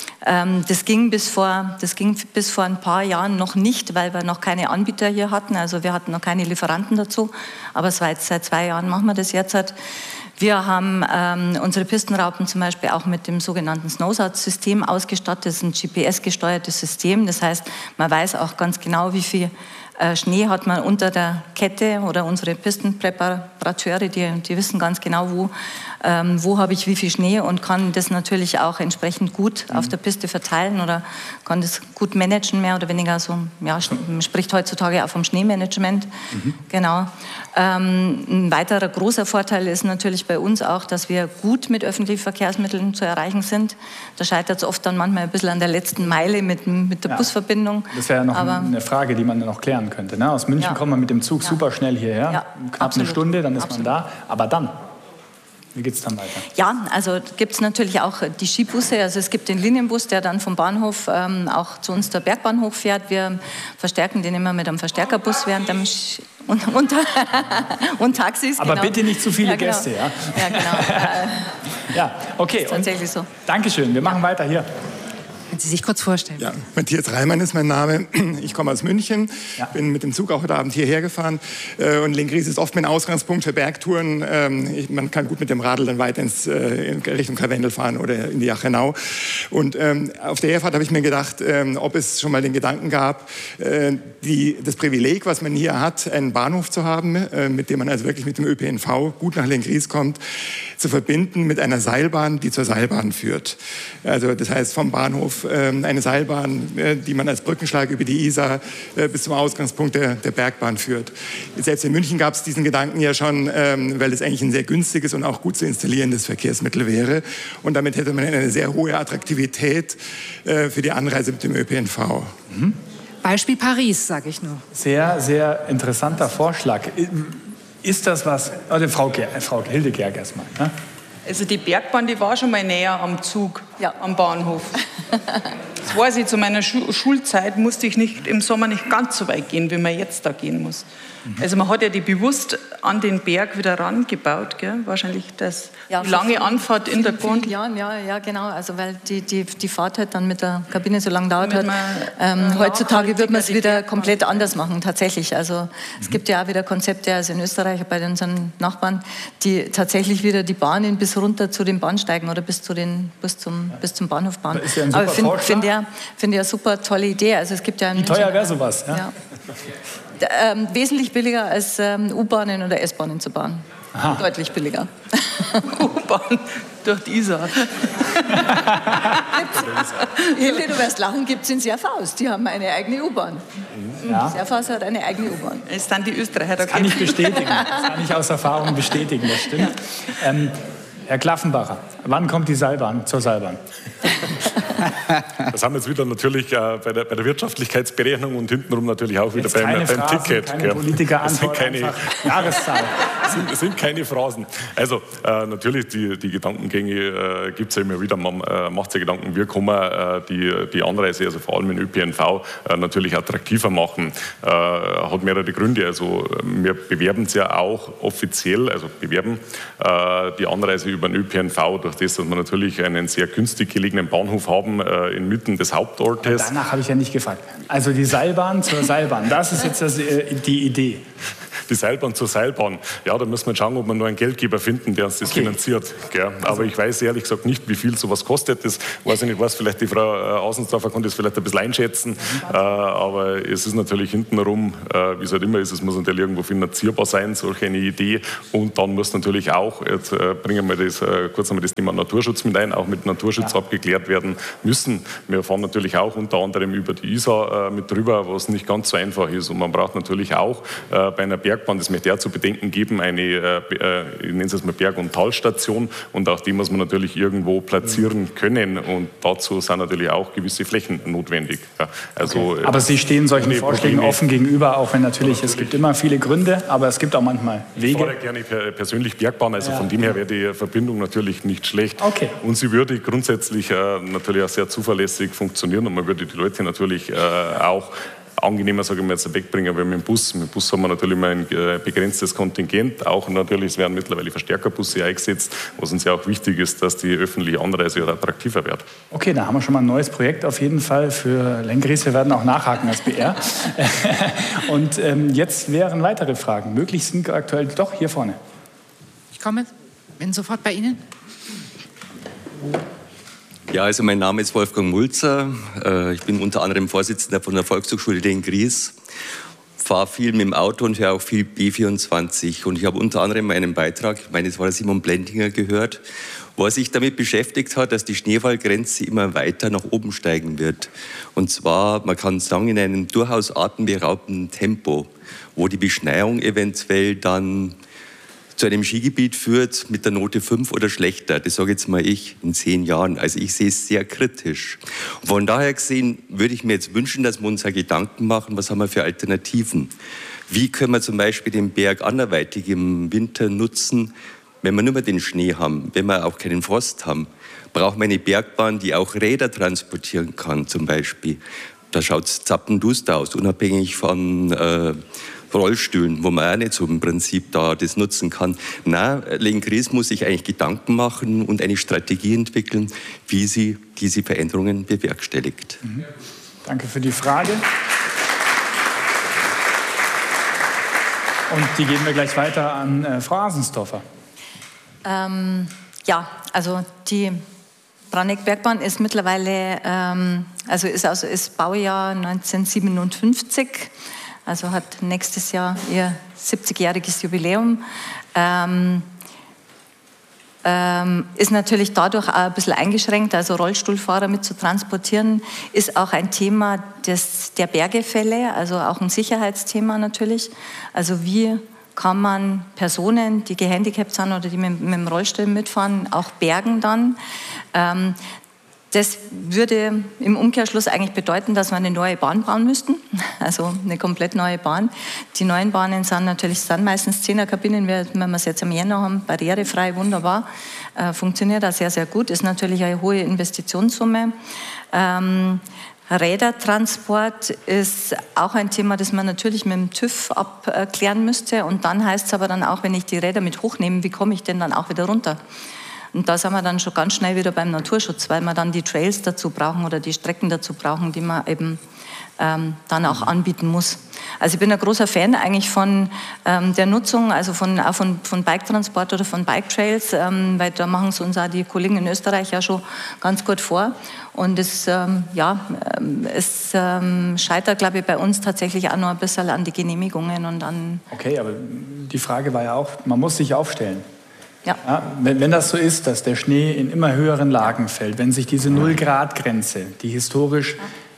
Das ging, bis vor, das ging bis vor ein paar Jahren noch nicht, weil wir noch keine Anbieter hier hatten. Also wir hatten noch keine Lieferanten dazu. Aber seit, seit zwei Jahren machen wir das jetzt. Wir haben ähm, unsere Pistenraupen zum Beispiel auch mit dem sogenannten Snowsat-System ausgestattet. Das ist ein G P S-gesteuertes System. Das heißt, man weiß auch ganz genau, wie viel äh, Schnee hat man unter der Kette, oder unsere Pistenpräparateure, die, die wissen ganz genau, wo, ähm, wo habe ich wie viel Schnee, und kann das natürlich auch entsprechend gut mhm. auf der Piste verteilen oder kann das gut managen, mehr oder weniger. So, ja, man spricht heutzutage auch vom Schneemanagement. Mhm. Genau. Ähm, ein weiterer großer Vorteil ist natürlich bei uns auch, dass wir gut mit öffentlichen Verkehrsmitteln zu erreichen sind. Da scheitert es oft dann manchmal ein bisschen an der letzten Meile mit, mit der ja. Busverbindung. Das wäre ja noch Aber, eine Frage, die man noch klären könnte. Ne? Aus München ja. kommt man mit dem Zug ja. super schnell hierher, ja, knapp absolut. eine Stunde, dann ist absolut. man da. Aber dann, wie geht es dann weiter? Ja, also gibt es natürlich auch die Skibusse. Also es gibt den Linienbus, der dann vom Bahnhof ähm, auch zu uns der Bergbahn hochfährt. Wir verstärken den immer mit einem Verstärkerbus während dem Sch und, und, und Taxis. Aber genau. bitte nicht zu viele ja, genau. Gäste, ja? Ja, genau. ja, okay. Ist tatsächlich so. Dankeschön, wir machen ja. weiter hier. Können Sie sich kurz vorstellen? Ja, Matthias Reimann ist mein Name. Ich komme aus München, ja. bin mit dem Zug auch heute Abend hierher gefahren. Und Lenggries ist oft mein Ausgangspunkt für Bergtouren. Man kann gut mit dem Radl dann weiter ins, in Richtung Karwendel fahren oder in die Jachenau. Und ähm, auf der Herfahrt habe ich mir gedacht, ähm, ob es schon mal den Gedanken gab, äh, die, das Privileg, was man hier hat, einen Bahnhof zu haben, äh, mit dem man also wirklich mit dem Ö P N V gut nach Lenggries kommt, zu verbinden mit einer Seilbahn, die zur Seilbahn führt. Also das heißt vom Bahnhof äh, eine Seilbahn, äh, die man als Brückenschlag über die Isar äh, bis zum Ausgangspunkt der, der Bergbahn führt. Selbst in München gab es diesen Gedanken ja schon, ähm, weil es eigentlich ein sehr günstiges und auch gut zu installierendes Verkehrsmittel wäre. Und damit hätte man eine sehr hohe Attraktivität äh, für die Anreise mit dem Ö P N V. Mhm. Beispiel Paris, sage ich nur. Sehr, sehr interessanter Vorschlag. Ist das was, oder Frau, Ger, Frau Hildegerg erstmal, ne? Also die Bergbahn, die war schon mal näher am Zug, ja. am Bahnhof. Das weiß ich, zu meiner Schu Schulzeit musste ich nicht, im Sommer nicht ganz so weit gehen, wie man jetzt da gehen muss. Mhm. Also man hat ja die bewusst an den Berg wieder rangebaut, gell? Wahrscheinlich das, ja, die lange vielen, Anfahrt in der Bahn. Ja, ja, ja, genau, also weil die, die, die Fahrt halt dann mit der Kabine so lange dauert hat. Ähm, heutzutage wird man es wieder komplett anders machen, tatsächlich. Also mhm. es gibt ja auch wieder Konzepte, also in Österreich bei unseren Nachbarn, die tatsächlich wieder die Bahnen bis runter zu den Bahnsteigen oder bis, zu den, bis, zum, ja. bis zum Bahnhof bauen. Ist ja ein Aber ich finde Vorschlag. find ja, find ja super tolle Idee. Also es gibt ja Wie teuer wäre sowas? Ja? Ja. Ähm, wesentlich billiger als ähm, U-Bahnen oder S-Bahnen zu bauen. Aha. Deutlich billiger. U-Bahn durch die Isar. Hilde, du wirst lachen, gibt es in Serfaus. Die haben eine eigene U-Bahn. Ja. Serfaus hat eine eigene U-Bahn. Es sind die Österreicher. Das kann ich bestätigen. Das kann ich aus Erfahrung bestätigen, das stimmt. Ja. Ähm, Herr Klaffenbacher, wann kommt die Seilbahn zur Seilbahn? Da sind wir jetzt wieder natürlich äh, bei, der, bei der Wirtschaftlichkeitsberechnung und hintenrum natürlich auch wieder beim, beim Phrasen, Ticket. Keine gell. Politikerantwort, das sind keine Jahreszahl. sind, sind keine Phrasen. Also äh, natürlich, die, die Gedankengänge äh, gibt es ja immer wieder. Man äh, macht sich Gedanken, wie kann man äh, die, die Anreise, also vor allem in Ö P N V, äh, natürlich attraktiver machen. Äh, hat mehrere Gründe. Also wir bewerben es ja auch offiziell, also bewerben äh, die Anreise über den Ö P N V, durch das, dass wir natürlich einen sehr günstig gelegenen Bahnhof haben äh, inmitten des Hauptortes. Aber danach habe ich ja nicht gefragt. Also die Seilbahn zur Seilbahn, das ist jetzt das, äh, die Idee. Die Seilbahn zur Seilbahn. Ja, da müssen wir schauen, ob wir nur einen Geldgeber finden, der uns das okay. finanziert. Gell? Aber also. ich weiß ehrlich gesagt nicht, wie viel sowas kostet. Das weiß ich nicht, weiß vielleicht die Frau äh, Außensdorfer kann das vielleicht ein bisschen einschätzen. Äh, aber es ist natürlich hintenrum, äh, wie es halt immer ist, es muss natürlich irgendwo finanzierbar sein, solch eine Idee. Und dann muss natürlich auch, jetzt äh, bringen wir das, äh, kurz einmal das Thema Naturschutz mit ein, auch mit Naturschutz ja. abgeklärt werden müssen. Wir fahren natürlich auch unter anderem über die Isar äh, mit drüber, was nicht ganz so einfach ist. Und man braucht natürlich auch äh, bei einer Bergbahn, das möchte ich auch zu bedenken geben, eine, äh, ich nenne es jetzt mal Berg- und Talstation, und auch die muss man natürlich irgendwo platzieren können, und dazu sind natürlich auch gewisse Flächen notwendig. Ja, also, okay. Aber Sie stehen solchen Vorschlägen Probleme. offen gegenüber, auch wenn natürlich, natürlich, es gibt immer viele Gründe, aber es gibt auch manchmal Wege. Ich fahre gerne persönlich Bergbahn, also ja. von dem her wäre die Verbindung natürlich nicht schlecht. Okay. Und sie würde grundsätzlich äh, natürlich auch sehr zuverlässig funktionieren, und man würde die Leute natürlich äh, auch angenehmer, sage ich mal, jetzt wegbringen, weil mit dem Bus, mit dem Bus haben wir natürlich immer ein begrenztes Kontingent, auch natürlich, es werden mittlerweile Verstärkerbusse eingesetzt, was uns ja auch wichtig ist, dass die öffentliche Anreise attraktiver wird. Okay, da haben wir schon mal ein neues Projekt auf jeden Fall für Lenggries. Wir werden auch nachhaken als B R. Und ähm, jetzt wären weitere Fragen. Möglich sind aktuell doch hier vorne. Ich komme, bin sofort bei Ihnen. Ja, also mein Name ist Wolfgang Mulzer. Ich bin unter anderem Vorsitzender von der Volkshochschule Lenggries. Fahre viel mit dem Auto und höre auch viel B vierundzwanzig. Und ich habe unter anderem einen Beitrag, ich meine, es war Simon Blendinger, gehört, wo er sich damit beschäftigt hat, dass die Schneefallgrenze immer weiter nach oben steigen wird. Und zwar, man kann sagen, in einem durchaus atemberaubenden Tempo, wo die Beschneiung eventuell dann zu einem Skigebiet führt mit der Note fünf oder schlechter. Das sage jetzt mal ich in zehn Jahren. Also ich sehe es sehr kritisch. Und von daher gesehen würde ich mir jetzt wünschen, dass wir uns Gedanken machen, was haben wir für Alternativen. Wie können wir zum Beispiel den Berg anderweitig im Winter nutzen, wenn wir nur mehr den Schnee haben, wenn wir auch keinen Frost haben. Brauchen wir eine Bergbahn, die auch Räder transportieren kann zum Beispiel. Da schaut es zappenduster aus, unabhängig von äh, Rollstühlen, wo man auch nicht so im Prinzip da das nutzen kann. Nein, Lenggries muss sich eigentlich Gedanken machen und eine Strategie entwickeln, wie sie diese Veränderungen bewerkstelligt. Mhm. Danke für die Frage. Und die geben wir gleich weiter an äh, Frau Asensdorfer. Ähm, ja, also die Braunegg-Bergbahn ist mittlerweile, ähm, also ist, also ist Baujahr neunzehnhundertsiebenundfünfzig. Also hat nächstes Jahr ihr siebzigjähriges Jubiläum. Ähm, ähm, ist natürlich dadurch auch ein bisschen eingeschränkt, also Rollstuhlfahrer mit zu transportieren, ist auch ein Thema des, der Bergefälle, also auch ein Sicherheitsthema natürlich. Also wie kann man Personen, die gehandicapt sind oder die mit, mit dem Rollstuhl mitfahren, auch bergen dann. Ähm, Das würde im Umkehrschluss eigentlich bedeuten, dass wir eine neue Bahn bauen müssten, also eine komplett neue Bahn. Die neuen Bahnen sind natürlich sind meistens Zehnerkabinen, wenn wir es jetzt im Jänner haben, barrierefrei, wunderbar, äh, funktioniert auch sehr, sehr gut, ist natürlich eine hohe Investitionssumme. Ähm, Rädertransport ist auch ein Thema, das man natürlich mit dem TÜV abklären müsste, und dann heißt es aber dann auch, wenn ich die Räder mit hochnehme, wie komme ich denn dann auch wieder runter? Und da sind wir dann schon ganz schnell wieder beim Naturschutz, weil wir dann die Trails dazu brauchen oder die Strecken dazu brauchen, die man eben ähm, dann auch anbieten muss. Also ich bin ein großer Fan eigentlich von ähm, der Nutzung, also von, auch von, von Bike-Transport oder von Bike-Trails, ähm, weil da machen es uns auch die Kollegen in Österreich ja schon ganz gut vor. Und es, ähm, ja, es ähm, scheitert, glaube ich, bei uns tatsächlich auch noch ein bisschen an die Genehmigungen und an... Okay, aber die Frage war ja auch, man muss sich aufstellen. Ja. Ja, wenn, wenn das so ist, dass der Schnee in immer höheren Lagen fällt, wenn sich diese Null-Grad-Grenze, die historisch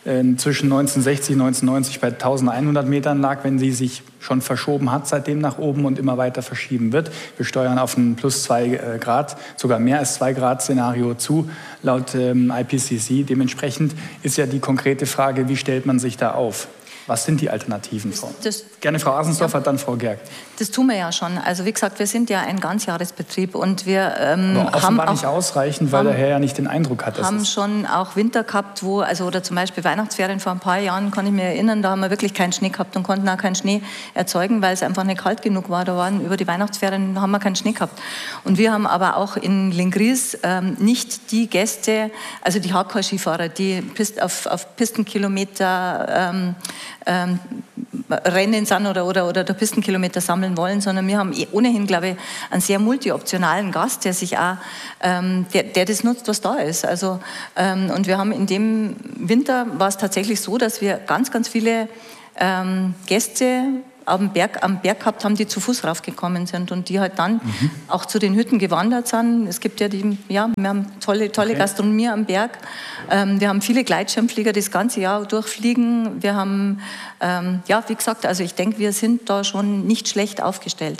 äh, zwischen neunzehnhundertsechzig und neunzehnhundertneunzig bei eintausendeinhundert Metern lag, wenn sie sich schon verschoben hat, seitdem nach oben und immer weiter verschieben wird. Wir steuern auf ein plus zwei Grad, sogar mehr als zwei Grad Szenario zu, laut ähm, I P C C. Dementsprechend ist ja die konkrete Frage, wie stellt man sich da auf? Was sind die Alternativen, Frau? Das, Gerne Frau Asensdorfer, ja. Dann Frau Gerg. Das tun wir ja schon. Also wie gesagt, wir sind ja ein Ganzjahresbetrieb und wir ähm, Aber haben auch nicht ausreichend, weil haben, der Herr ja nicht den Eindruck hat. Wir haben schon auch Winter gehabt, wo, also oder zum Beispiel Weihnachtsferien vor ein paar Jahren, kann ich mich erinnern, da haben wir wirklich keinen Schnee gehabt und konnten auch keinen Schnee erzeugen, weil es einfach nicht kalt genug war. Da waren über die Weihnachtsferien haben wir keinen Schnee gehabt. Und wir haben aber auch in Lengries ähm, nicht die Gäste, also die Hardcore-Skifahrer, die Pist, auf, auf Pistenkilometer ähm, ähm, Rennen sind oder, oder, oder der Pistenkilometer sammeln wollen, sondern wir haben ohnehin, glaube ich, einen sehr multioptionalen Gast, der sich auch, ähm, der, der das nutzt, was da ist. Also, ähm, und wir haben in dem Winter, war es tatsächlich so, dass wir ganz, ganz viele ähm, Gäste am Berg, am Berg gehabt haben, die zu Fuß raufgekommen sind und die halt dann mhm. auch zu den Hütten gewandert sind. Es gibt ja die, ja, wir haben tolle, tolle okay. Gastronomie am Berg. Ähm, wir haben viele Gleitschirmflieger, die das ganze Jahr durchfliegen. Wir haben, ähm, ja, wie gesagt, also ich denke, wir sind da schon nicht schlecht aufgestellt.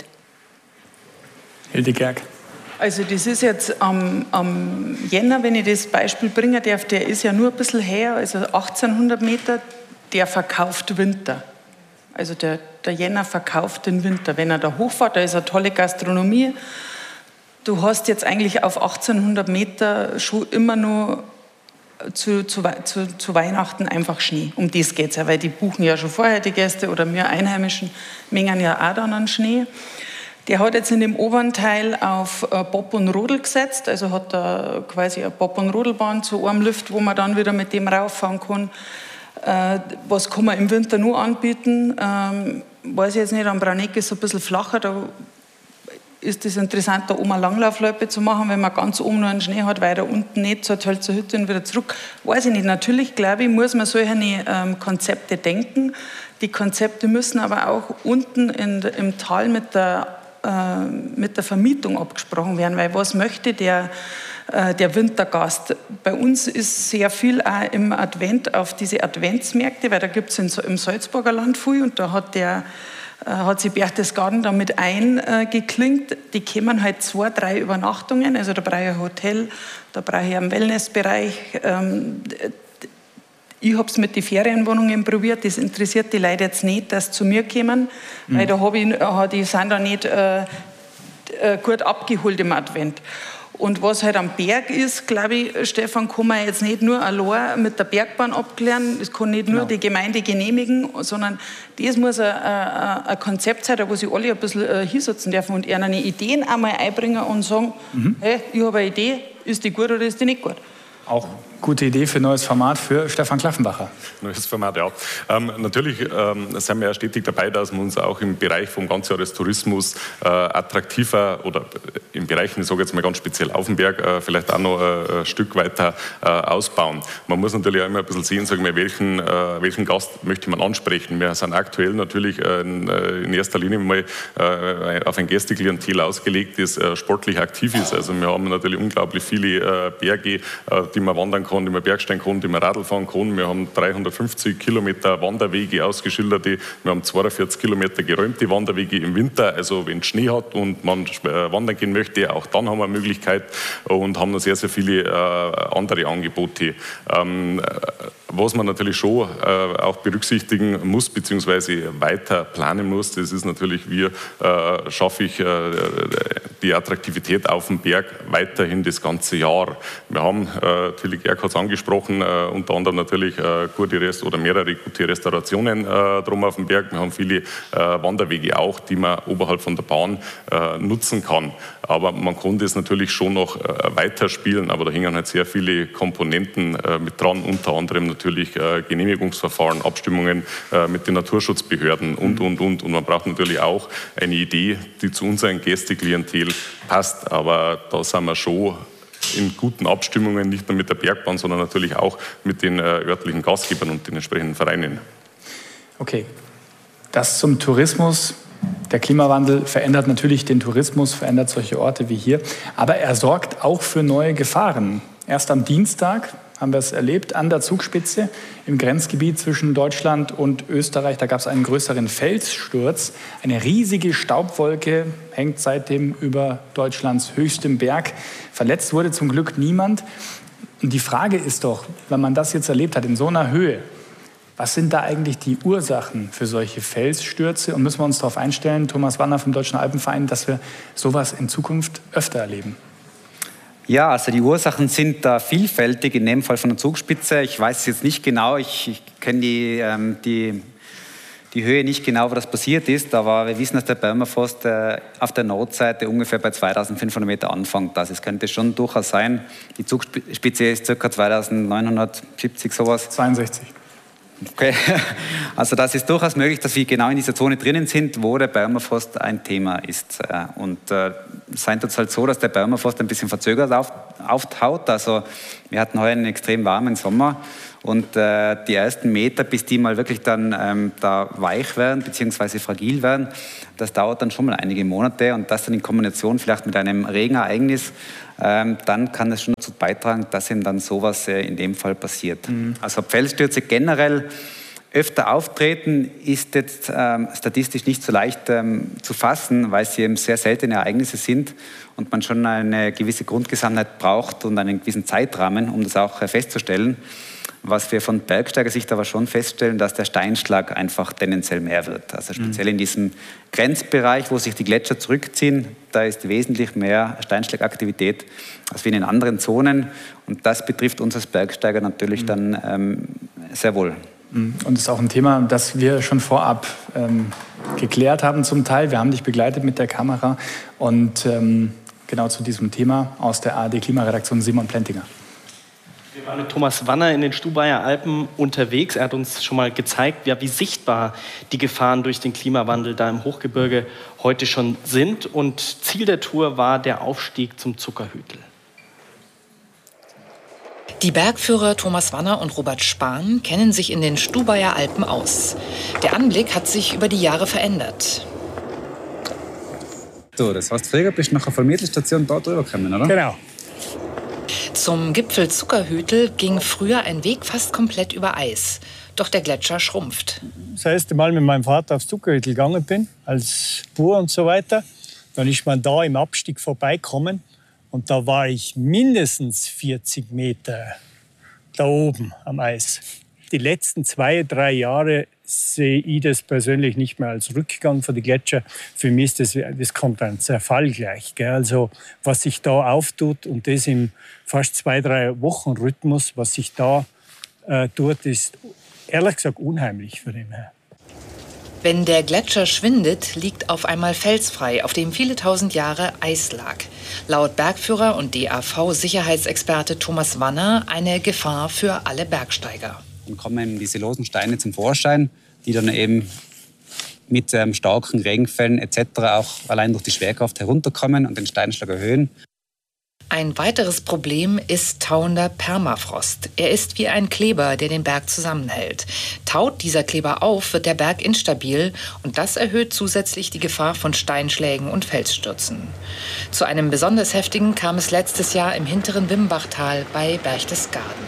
Hilde Gerg. Also das ist jetzt am, am Jänner, wenn ich das Beispiel bringen darf, der ist ja nur ein bisschen her, also achtzehnhundert Meter, der verkauft Winter. Also der, der Jänner verkauft den Winter. Wenn er da hochfährt, da ist eine tolle Gastronomie. Du hast jetzt eigentlich auf achtzehnhundert Meter schon immer nur zu, zu, zu, zu Weihnachten einfach Schnee. Um das geht es ja, weil die buchen ja schon vorher die Gäste oder wir Einheimischen mengen ja auch dann an Schnee. Der hat jetzt in dem oberen Teil auf Bob und Rodel gesetzt, also hat da quasi eine Bob- und Rodelbahn zu einem Lift, wo man dann wieder mit dem rauffahren kann. Äh, was kann man im Winter nur anbieten? Ähm, weiß ich jetzt nicht, am Brauneck ist es ein bisschen flacher, da ist es interessant, da oben eine Langlaufloipe zu machen, wenn man ganz oben nur einen Schnee hat, weil da unten nicht zur Tölzer Hütte und wieder zurück. Weiß ich nicht. Natürlich, glaube ich, muss man solche ähm, Konzepte denken. Die Konzepte müssen aber auch unten in, im Tal mit der, äh, mit der Vermietung abgesprochen werden, weil was möchte der der Wintergast. Bei uns ist sehr viel auch im Advent auf diese Adventsmärkte, weil da gibt es im Salzburger Land viel und da hat, der, hat sich Berchtesgaden damit eingeklinkt. Die kämen halt zwei, drei Übernachtungen, also da brauche ich ein Hotel, da brauche ich einen Wellnessbereich. Ich habe es mit den Ferienwohnungen probiert, das interessiert die Leute jetzt nicht, dass sie zu mir kommen, mhm. weil da hab ich, die sind da nicht äh, gut abgeholt im Advent. Und was halt am Berg ist, glaube ich, Stefan, kann man jetzt nicht nur allein mit der Bergbahn abklären, das kann nicht nur genau. die Gemeinde genehmigen, sondern das muss ein, ein, ein Konzept sein, wo sich alle ein bisschen äh, hinsetzen dürfen und ihnen Ideen einmal einbringen und sagen, mhm. hey, ich habe eine Idee, ist die gut oder ist die nicht gut? Auch gute Idee für ein neues Format für Stefan Klaffenbacher. Neues Format, ja. Ähm, natürlich ähm, sind wir ja stetig dabei, dass wir uns auch im Bereich vom Ganzjahrestourismus äh, attraktiver oder im Bereich, ich sage jetzt mal ganz speziell auf dem Berg, äh, vielleicht auch noch äh, ein Stück weiter äh, ausbauen. Man muss natürlich auch immer ein bisschen sehen, sagen wir, welchen, äh, welchen Gast möchte man ansprechen. Wir sind aktuell natürlich äh, in, äh, in erster Linie mal äh, auf ein Gästeklientel ausgelegt, das äh, sportlich aktiv ist. Also wir haben natürlich unglaublich viele äh, Berge, äh, die man wandern kann, die man Bergsteigen kann, die man Radl fahren kann. Wir haben dreihundertfünfzig Kilometer Wanderwege ausgeschilderte. Wir haben zweiundvierzig Kilometer geräumte Wanderwege im Winter. Also wenn es Schnee hat und man wandern gehen möchte, auch dann haben wir eine Möglichkeit und haben noch sehr, sehr viele äh, andere Angebote. Ähm, was man natürlich schon äh, auch berücksichtigen muss, beziehungsweise weiter planen muss, das ist natürlich, wie äh, schaffe ich äh, die Attraktivität auf dem Berg weiterhin das ganze Jahr. Wir haben, äh, Tilly Gerg hat es angesprochen, äh, unter anderem natürlich äh, gute Rest oder mehrere gute Restaurationen äh, drum auf dem Berg. Wir haben viele äh, Wanderwege auch, die man oberhalb von der Bahn äh, nutzen kann. Aber man kann das natürlich schon noch äh, weiterspielen, aber da hängen halt sehr viele Komponenten äh, mit dran, unter anderem natürlich äh, Genehmigungsverfahren, Abstimmungen äh, mit den Naturschutzbehörden und, und, und. Und man braucht natürlich auch eine Idee, die zu unserem Gästeklientel passt. Aber da sind wir schon in guten Abstimmungen, nicht nur mit der Bergbahn, sondern natürlich auch mit den äh, örtlichen Gastgebern und den entsprechenden Vereinen. Okay, das zum Tourismus. Der Klimawandel verändert natürlich den Tourismus, verändert solche Orte wie hier, aber er sorgt auch für neue Gefahren. Erst am Dienstag haben wir es erlebt, an der Zugspitze im Grenzgebiet zwischen Deutschland und Österreich. Da gab es einen größeren Felssturz. Eine riesige Staubwolke hängt seitdem über Deutschlands höchstem Berg. Verletzt wurde zum Glück niemand. Und die Frage ist doch, wenn man das jetzt erlebt hat in so einer Höhe, was sind da eigentlich die Ursachen für solche Felsstürze? Und müssen wir uns darauf einstellen, Thomas Wanner vom Deutschen Alpenverein, dass wir sowas in Zukunft öfter erleben? Ja, also die Ursachen sind da vielfältig, in dem Fall von der Zugspitze. Ich weiß es jetzt nicht genau, ich, ich kenne die, ähm, die, die Höhe nicht genau, wo das passiert ist, aber wir wissen, dass der Permafrost äh, auf der Nordseite ungefähr bei zweitausendfünfhundert Meter anfängt. Also es könnte schon durchaus sein, die Zugspitze ist ca. zweitausendneunhundertsiebzig sowas. zweiundsechzig. Okay, also das ist durchaus möglich, dass wir genau in dieser Zone drinnen sind, wo der Permafrost ein Thema ist. Und äh, sein tut es halt so, dass der Permafrost ein bisschen verzögert auf, auftaut. Also wir hatten heuer einen extrem warmen Sommer und äh, die ersten Meter, bis die mal wirklich dann ähm, da weich werden bzw. fragil werden, das dauert dann schon mal einige Monate und das dann in Kombination vielleicht mit einem Regenereignis, ähm, dann kann es schon dazu beitragen, dass eben dann sowas äh, in dem Fall passiert. Mhm. Also Felsstürze generell öfter auftreten, ist jetzt ähm, statistisch nicht so leicht ähm, zu fassen, weil sie eben sehr seltene Ereignisse sind und man schon eine gewisse Grundgesamtheit braucht und einen gewissen Zeitrahmen, um das auch äh, festzustellen. Was wir von Bergsteigersicht aber schon feststellen, dass der Steinschlag einfach tendenziell mehr wird. Also speziell in diesem Grenzbereich, wo sich die Gletscher zurückziehen, da ist wesentlich mehr Steinschlagaktivität als wie in den anderen Zonen. Und das betrifft uns als Bergsteiger natürlich dann ähm, sehr wohl. Und das ist auch ein Thema, das wir schon vorab ähm, geklärt haben zum Teil. Wir haben dich begleitet mit der Kamera. Und ähm, genau zu diesem Thema aus der A R D-Klimaredaktion Simon Plentinger. Wir waren mit Thomas Wanner in den Stubaier Alpen unterwegs. Er hat uns schon mal gezeigt, ja, wie sichtbar die Gefahren durch den Klimawandel da im Hochgebirge heute schon sind. Und Ziel der Tour war der Aufstieg zum Zuckerhügel. Die Bergführer Thomas Wanner und Robert Spahn kennen sich in den Stubaier Alpen aus. Der Anblick hat sich über die Jahre verändert. So, das heißt, früher bist du nach der Vollmittelstation dort drüber gekommen, oder? Genau. Zum Gipfel Zuckerhügel ging früher ein Weg fast komplett über Eis. Doch der Gletscher schrumpft. Das erste Mal mit meinem Vater aufs Zuckerhügel gegangen bin, als Bauer und so weiter, dann ist man da im Abstieg vorbeikommen. Und da war ich mindestens vierzig Meter da oben am Eis. Die letzten zwei, drei Jahre sehe ich das persönlich nicht mehr als Rückgang für die Gletscher. Für mich ist das, das kommt ein Zerfall gleich. Gell? Also was sich da auftut und das im fast zwei, drei Wochen Rhythmus, was sich da äh, tut, ist ehrlich gesagt unheimlich für den her. Wenn der Gletscher schwindet, liegt auf einmal felsfrei, auf dem viele tausend Jahre Eis lag. Laut Bergführer und D A V-Sicherheitsexperte Thomas Wanner eine Gefahr für alle Bergsteiger. Dann kommen diese losen Steine zum Vorschein, die dann eben mit ähm, starken Regenfällen et cetera auch allein durch die Schwerkraft herunterkommen und den Steinschlag erhöhen. Ein weiteres Problem ist tauender Permafrost. Er ist wie ein Kleber, der den Berg zusammenhält. Taut dieser Kleber auf, wird der Berg instabil und das erhöht zusätzlich die Gefahr von Steinschlägen und Felsstürzen. Zu einem besonders heftigen kam es letztes Jahr im hinteren Wimbachtal bei Berchtesgaden.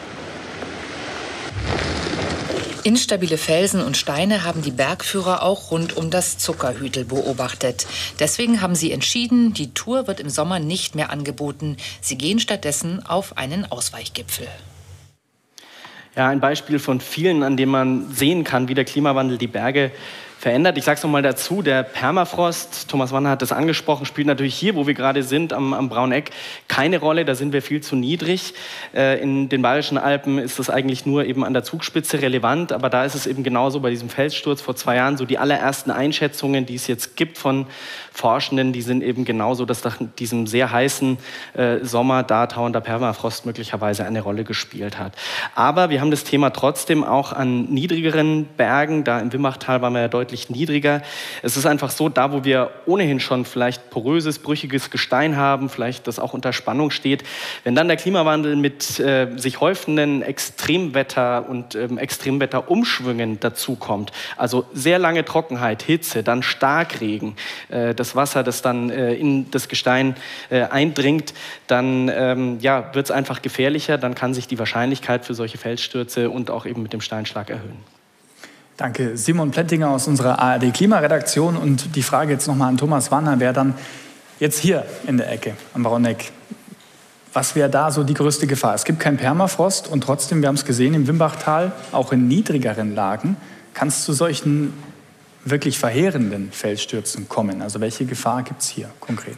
Instabile Felsen und Steine haben die Bergführer auch rund um das Zuckerhügel beobachtet. Deswegen haben sie entschieden, die Tour wird im Sommer nicht mehr angeboten. Sie gehen stattdessen auf einen Ausweichgipfel. Ja, ein Beispiel von vielen, an dem man sehen kann, wie der Klimawandel die Berge verändert. Ich sage es noch mal dazu, der Permafrost, Thomas Wanner hat das angesprochen, spielt natürlich hier, wo wir gerade sind, am, am Brauneck, keine Rolle. Da sind wir viel zu niedrig. Äh, in den Bayerischen Alpen ist das eigentlich nur eben an der Zugspitze relevant, aber da ist es eben genauso bei diesem Felssturz vor zwei Jahren. So die allerersten Einschätzungen, die es jetzt gibt von Forschenden, die sind eben genauso, dass nach diesem sehr heißen äh, Sommer da tauender Permafrost möglicherweise eine Rolle gespielt hat. Aber wir haben das Thema trotzdem auch an niedrigeren Bergen. Da im Wimbachtal waren wir ja deutlich deutlich niedriger. Es ist einfach so, da wo wir ohnehin schon vielleicht poröses, brüchiges Gestein haben, vielleicht das auch unter Spannung steht, wenn dann der Klimawandel mit äh, sich häufenden Extremwetter und ähm, Extremwetterumschwüngen dazukommt, also sehr lange Trockenheit, Hitze, dann Starkregen, äh, das Wasser, das dann äh, in das Gestein äh, eindringt, dann ähm, ja, wird es einfach gefährlicher, dann kann sich die Wahrscheinlichkeit für solche Felsstürze und auch eben mit dem Steinschlag erhöhen. Danke, Simon Plettinger aus unserer A R D-Klimaredaktion. Und die Frage jetzt nochmal an Thomas Wanner, wer dann jetzt hier in der Ecke am Braunegg, was wäre da so die größte Gefahr? Es gibt keinen Permafrost und trotzdem, wir haben es gesehen, im Wimbachtal, auch in niedrigeren Lagen, kann es zu solchen wirklich verheerenden Felsstürzen kommen. Also welche Gefahr gibt es hier konkret?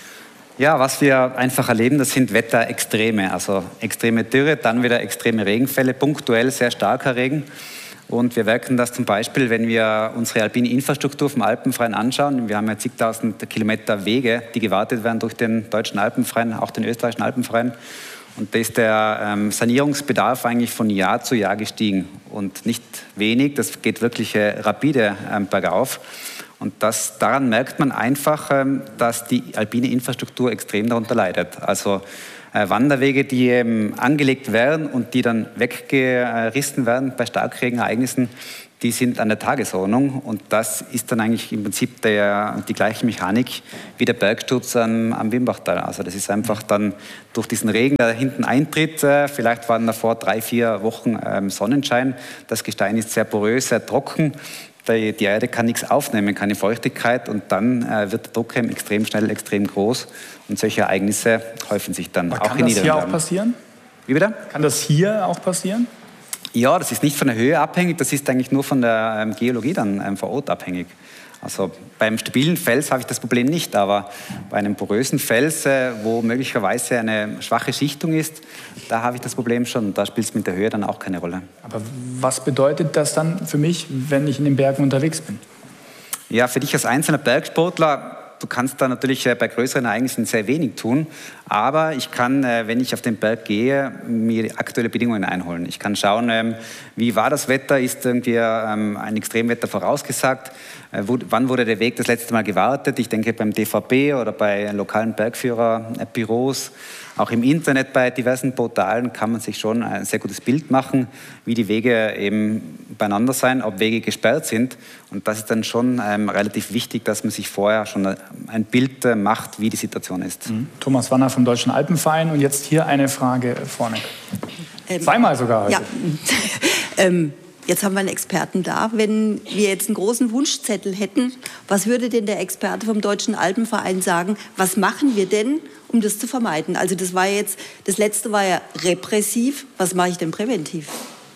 Ja, was wir einfach erleben, das sind Wetterextreme, also extreme Dürre, dann wieder extreme Regenfälle, punktuell sehr starker Regen. Und wir merken das zum Beispiel, wenn wir unsere alpine Infrastruktur vom Alpenverein anschauen. Wir haben ja zigtausend Kilometer Wege, die gewartet werden durch den deutschen Alpenverein, auch den österreichischen Alpenverein. Und da ist der ähm, Sanierungsbedarf eigentlich von Jahr zu Jahr gestiegen. Und nicht wenig, das geht wirklich äh, rapide ähm, bergauf. Und das, daran merkt man einfach, ähm, dass die alpine Infrastruktur extrem darunter leidet. Also äh, Wanderwege, die ähm, angelegt werden und die dann weggerissen werden bei Starkregenereignissen, die sind an der Tagesordnung. Und das ist dann eigentlich im Prinzip der, die gleiche Mechanik wie der Bergsturz am, am Wimbachtal. Also das ist einfach dann durch diesen Regen, der hinten eintritt, äh, vielleicht waren davor drei, vier Wochen ähm, Sonnenschein. Das Gestein ist sehr porös, sehr trocken. Die, die Erde kann nichts aufnehmen, keine Feuchtigkeit. Und dann äh, wird der Druck extrem schnell, extrem groß. Und solche Ereignisse häufen sich dann Aber auch kann in das hier Niederlanden. auch passieren? Wie bitte? Kann das hier auch passieren? Ja, das ist nicht von der Höhe abhängig, das ist eigentlich nur von der ähm, Geologie dann ähm, vor Ort abhängig. Also beim stabilen Fels habe ich das Problem nicht, aber bei einem porösen Fels, äh, wo möglicherweise eine schwache Schichtung ist, da habe ich das Problem schon. Da spielt es mit der Höhe dann auch keine Rolle. Aber was bedeutet das dann für mich, wenn ich in den Bergen unterwegs bin? Ja, für dich als einzelner Bergsportler, du kannst da natürlich äh, bei größeren Ereignissen sehr wenig tun, aber ich kann, äh, wenn ich auf den Berg gehe, mir aktuelle Bedingungen einholen. Ich kann schauen, ähm, wie war das Wetter, ist irgendwie ähm, ein Extremwetter vorausgesagt, äh, wo, wann wurde der Weg das letzte Mal gewartet. Ich denke beim D V B oder bei lokalen Bergführerbüros, auch im Internet bei diversen Portalen kann man sich schon ein sehr gutes Bild machen, wie die Wege eben beieinander sein, ob Wege gesperrt sind. Und das ist dann schon ähm, relativ wichtig, dass man sich vorher schon ein Bild äh, macht, wie die Situation ist. Mhm. Thomas Wanner vom Deutschen Alpenverein. Und jetzt hier eine Frage vorne. Ähm, Zweimal sogar heute. Ja. ähm, jetzt haben wir einen Experten da. Wenn wir jetzt einen großen Wunschzettel hätten, was würde denn der Experte vom Deutschen Alpenverein sagen? Was machen wir denn, um das zu vermeiden? Also das war jetzt, das letzte war ja repressiv. Was mache ich denn präventiv?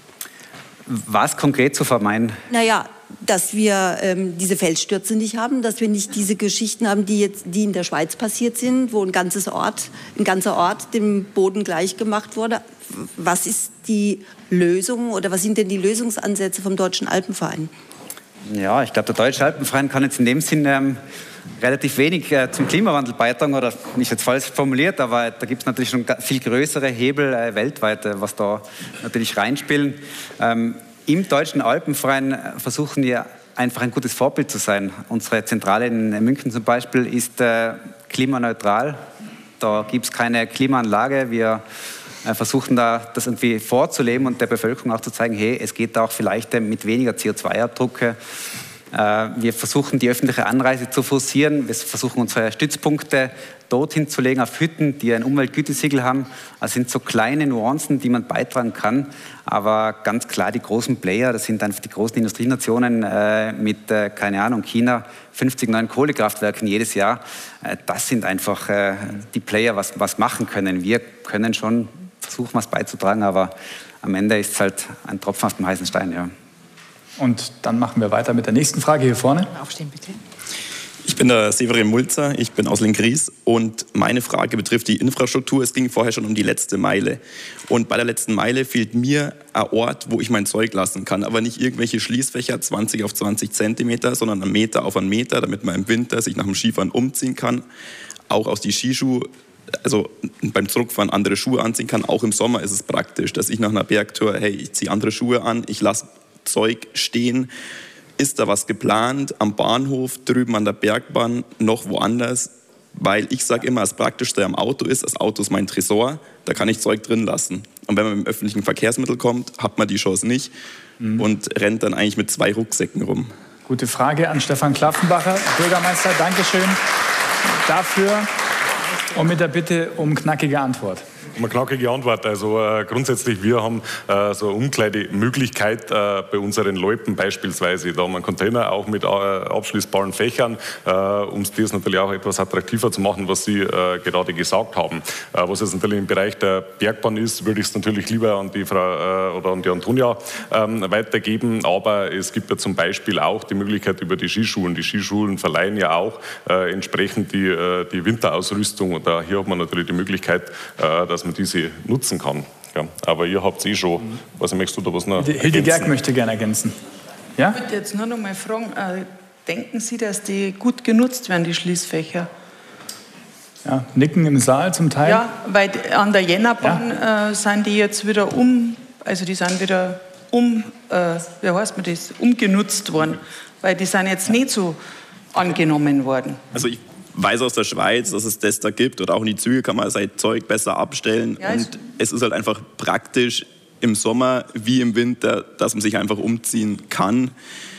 Was konkret zu vermeiden? Naja, dass wir ähm, diese Felsstürze nicht haben, dass wir nicht diese Geschichten haben, die jetzt, die in der Schweiz passiert sind, wo ein ganzes Ort, ein ganzer Ort dem Boden gleich gemacht wurde. Was ist die Lösung oder was sind denn die Lösungsansätze vom Deutschen Alpenverein? Ja, ich glaube, der Deutsche Alpenverein kann jetzt in dem Sinne ähm, relativ wenig äh, zum Klimawandel beitragen, oder nicht jetzt falsch formuliert, aber da gibt es natürlich schon viel größere Hebel äh, weltweit, äh, was da natürlich reinspielen. Ähm, Im Deutschen Alpenverein versuchen wir einfach ein gutes Vorbild zu sein. Unsere Zentrale in München zum Beispiel ist äh, klimaneutral. Da gibt es keine Klimaanlage. Wir äh, versuchen da das irgendwie vorzuleben und der Bevölkerung auch zu zeigen, hey, es geht auch vielleicht äh, mit weniger C O zwei Abdruck. Äh, wir versuchen die öffentliche Anreise zu forcieren. Wir versuchen unsere Stützpunkte dorthin zu legen, auf Hütten, die ein Umweltgütesiegel haben. Das sind so kleine Nuancen, die man beitragen kann. Aber ganz klar, die großen Player, das sind einfach die großen Industrienationen äh, mit, äh, keine Ahnung, China, fünfzig neuen Kohlekraftwerken jedes Jahr. Äh, das sind einfach äh, die Player, was, was machen können. Wir können schon versuchen, was beizutragen, aber am Ende ist es halt ein Tropfen auf dem heißen Stein, ja. Und dann machen wir weiter mit der nächsten Frage hier vorne. Aufstehen, bitte. Ich bin der Severin Mulzer, ich bin aus Lenggries und meine Frage betrifft die Infrastruktur. Es ging vorher schon um die letzte Meile. Und bei der letzten Meile fehlt mir ein Ort, wo ich mein Zeug lassen kann. Aber nicht irgendwelche Schließfächer, zwanzig auf zwanzig Zentimeter, sondern einen Meter auf einen Meter, damit man im Winter sich nach dem Skifahren umziehen kann. Auch aus die Skischuhe, also beim Zurückfahren andere Schuhe anziehen kann. Auch im Sommer ist es praktisch, dass ich nach einer Bergtour, hey, ich ziehe andere Schuhe an, ich lasse Zeug stehen. ist da was geplant am Bahnhof, drüben an der Bergbahn, noch woanders? Weil ich sage immer, das Praktischste am Auto ist, das Auto ist mein Tresor, da kann ich Zeug drin lassen. Und wenn man mit dem öffentlichen Verkehrsmittel kommt, hat man die Chance nicht mhm. und rennt dann eigentlich mit zwei Rucksäcken rum. Gute Frage an Stefan Klaffenbacher, Bürgermeister. Dankeschön dafür und mit der Bitte um knackige Antwort. Eine knackige Antwort. Also äh, grundsätzlich, wir haben äh, so eine Umkleidemöglichkeit äh, bei unseren Leuten beispielsweise. Da haben wir einen Container auch mit äh, abschließbaren Fächern, äh, um das natürlich auch etwas attraktiver zu machen, was Sie äh, gerade gesagt haben. Äh, was jetzt natürlich im Bereich der Bergbahn ist, würde ich es natürlich lieber an die Frau äh, oder an die Antonia ähm, weitergeben. Aber es gibt ja zum Beispiel auch die Möglichkeit über die Skischulen. Die Skischulen verleihen ja auch äh, entsprechend die, äh, die Winterausrüstung. Und da hier hat man natürlich die Möglichkeit, äh, dass man diese nutzen kann. Ja, aber ihr habt es eh schon. Mhm. Was möchtest du da was noch Hilde Gerg möchte gerne ergänzen. Ja? Ich würde jetzt nur noch mal fragen, äh, denken Sie, dass die gut genutzt werden, die Schließfächer? Ja, nicken im Saal zum Teil. Ja, weil an der Jännerbahn ja. äh, sind die jetzt wieder um, also die sind wieder um, äh, wie heißt man das, umgenutzt worden, weil die sind jetzt nicht so angenommen worden. Also ich weiß aus der Schweiz, dass es das da gibt oder auch in die Züge kann man sein Zeug besser abstellen ja, und es ist halt einfach praktisch im Sommer wie im Winter, dass man sich einfach umziehen kann.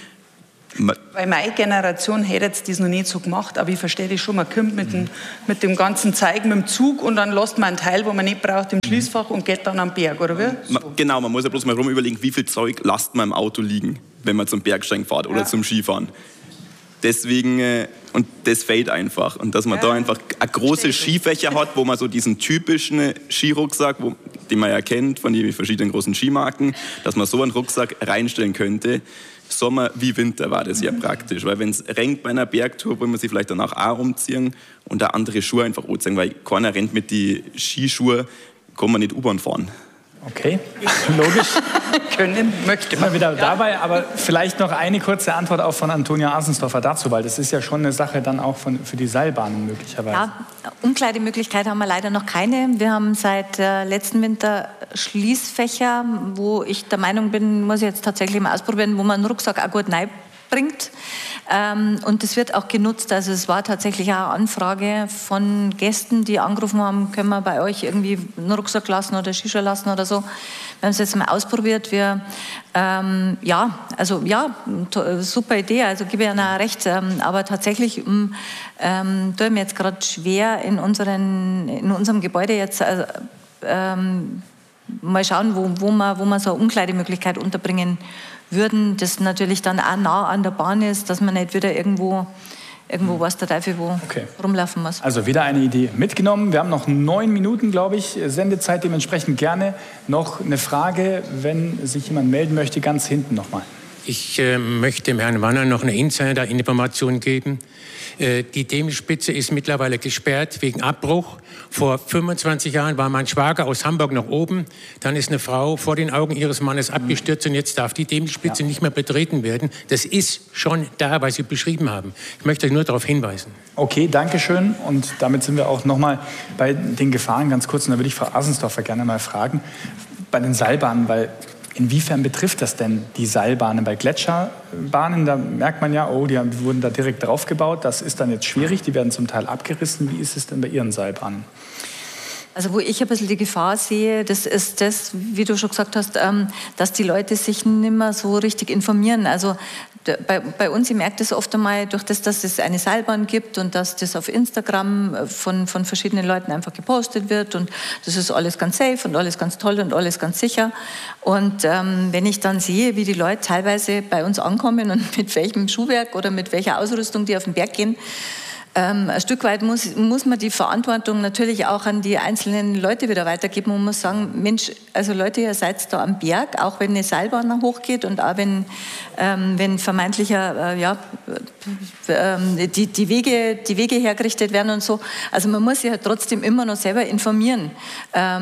Weil meine Generation hätte jetzt das noch nicht so gemacht, aber ich verstehe das schon, man kommt mit, dem, mit dem ganzen Zeug mit dem Zug und dann lässt man einen Teil, wo man nicht braucht, im Schließfach und geht dann am Berg, oder wie? So. Genau, man muss ja bloß mal rum überlegen, wie viel Zeug lasst man im Auto liegen, wenn man zum Bergsteigen fährt oder ja. zum Skifahren. Deswegen, äh, und das fällt einfach. Und dass man ja. da einfach eine große Skifächer hat, wo man so diesen typischen Skirucksack, wo, den man ja kennt von den verschiedenen großen Skimarken, dass man so einen Rucksack reinstellen könnte. Sommer wie Winter war das ja praktisch. Weil wenn es regnet bei einer Bergtour, will man sich vielleicht danach auch umziehen und da andere Schuhe einfach anziehen. Weil keiner rennt mit den Skischuhen, kann man nicht U-Bahn fahren. Okay, logisch. Können, möchte man. Immer wieder ja. dabei, aber vielleicht noch eine kurze Antwort auch von Antonia Asensdorfer dazu, weil das ist ja schon eine Sache dann auch von, für die Seilbahnen möglicherweise. Ja, Umkleidemöglichkeit haben wir leider noch keine. Wir haben seit äh, letzten Winter Schließfächer, wo ich der Meinung bin, muss ich jetzt tatsächlich mal ausprobieren, wo man einen Rucksack auch gut reinbringt. Ähm, und das wird auch genutzt. Also es war tatsächlich auch eine Anfrage von Gästen, die angerufen haben, können wir bei euch irgendwie einen Rucksack lassen oder Shisha lassen oder so. Wir haben es jetzt mal ausprobiert. Wir, ähm, ja, also ja, super Idee, also gebe ich Ihnen auch recht. Ähm, aber tatsächlich ähm, tue ich mir jetzt gerade schwer in, unseren, in unserem Gebäude jetzt also, ähm, mal schauen, wo, wo, man, wo man so eine Umkleidemöglichkeit unterbringen würden, das natürlich dann auch nah an der Bahn ist, dass man nicht wieder irgendwo, irgendwo was der Teufel wo okay. rumlaufen muss. Also wieder eine Idee mitgenommen. Wir haben noch neun Minuten, glaube ich, Sendezeit, dementsprechend gerne noch eine Frage, wenn sich jemand melden möchte, ganz hinten nochmal. Ich äh, möchte dem Herrn Wanner noch eine Insider-Information geben. Äh, die Demmelspitze ist mittlerweile gesperrt wegen Abbruch. Vor fünfundzwanzig Jahren war mein Schwager aus Hamburg noch oben. Dann ist eine Frau vor den Augen ihres Mannes abgestürzt und jetzt darf die Demmelspitze ja. nicht mehr betreten werden. Das ist schon da, was Sie beschrieben haben. Ich möchte euch nur darauf hinweisen. Okay, danke schön. Und damit sind wir auch noch mal bei den Gefahren ganz kurz. Und da würde ich Frau Asensdorfer gerne mal fragen, bei den Seilbahnen, weil inwiefern betrifft das denn die Seilbahnen? Bei Gletscherbahnen, da merkt man ja, oh, die wurden da direkt drauf gebaut. Das ist dann jetzt schwierig, die werden zum Teil abgerissen. Wie ist es denn bei Ihren Seilbahnen? Also wo ich ein bisschen die Gefahr sehe, das ist das, wie du schon gesagt hast, dass die Leute sich nicht mehr so richtig informieren. Also bei, bei uns, ich merke das oft einmal durch das, dass es eine Seilbahn gibt und dass das auf Instagram von, von verschiedenen Leuten einfach gepostet wird und das ist alles ganz safe und alles ganz toll und alles ganz sicher. Und ähm, wenn ich dann sehe, wie die Leute teilweise bei uns ankommen und mit welchem Schuhwerk oder mit welcher Ausrüstung die auf den Berg gehen, Ähm, ein Stück weit muss, muss man die Verantwortung natürlich auch an die einzelnen Leute wieder weitergeben und muss sagen, Mensch, also Leute, ihr seid da am Berg, auch wenn eine Seilbahn hochgeht und auch wenn, ähm, wenn vermeintlicher, äh, ja, äh, die, die, Wege, die Wege hergerichtet werden und so. Also man muss sich halt trotzdem immer noch selber informieren. Ähm,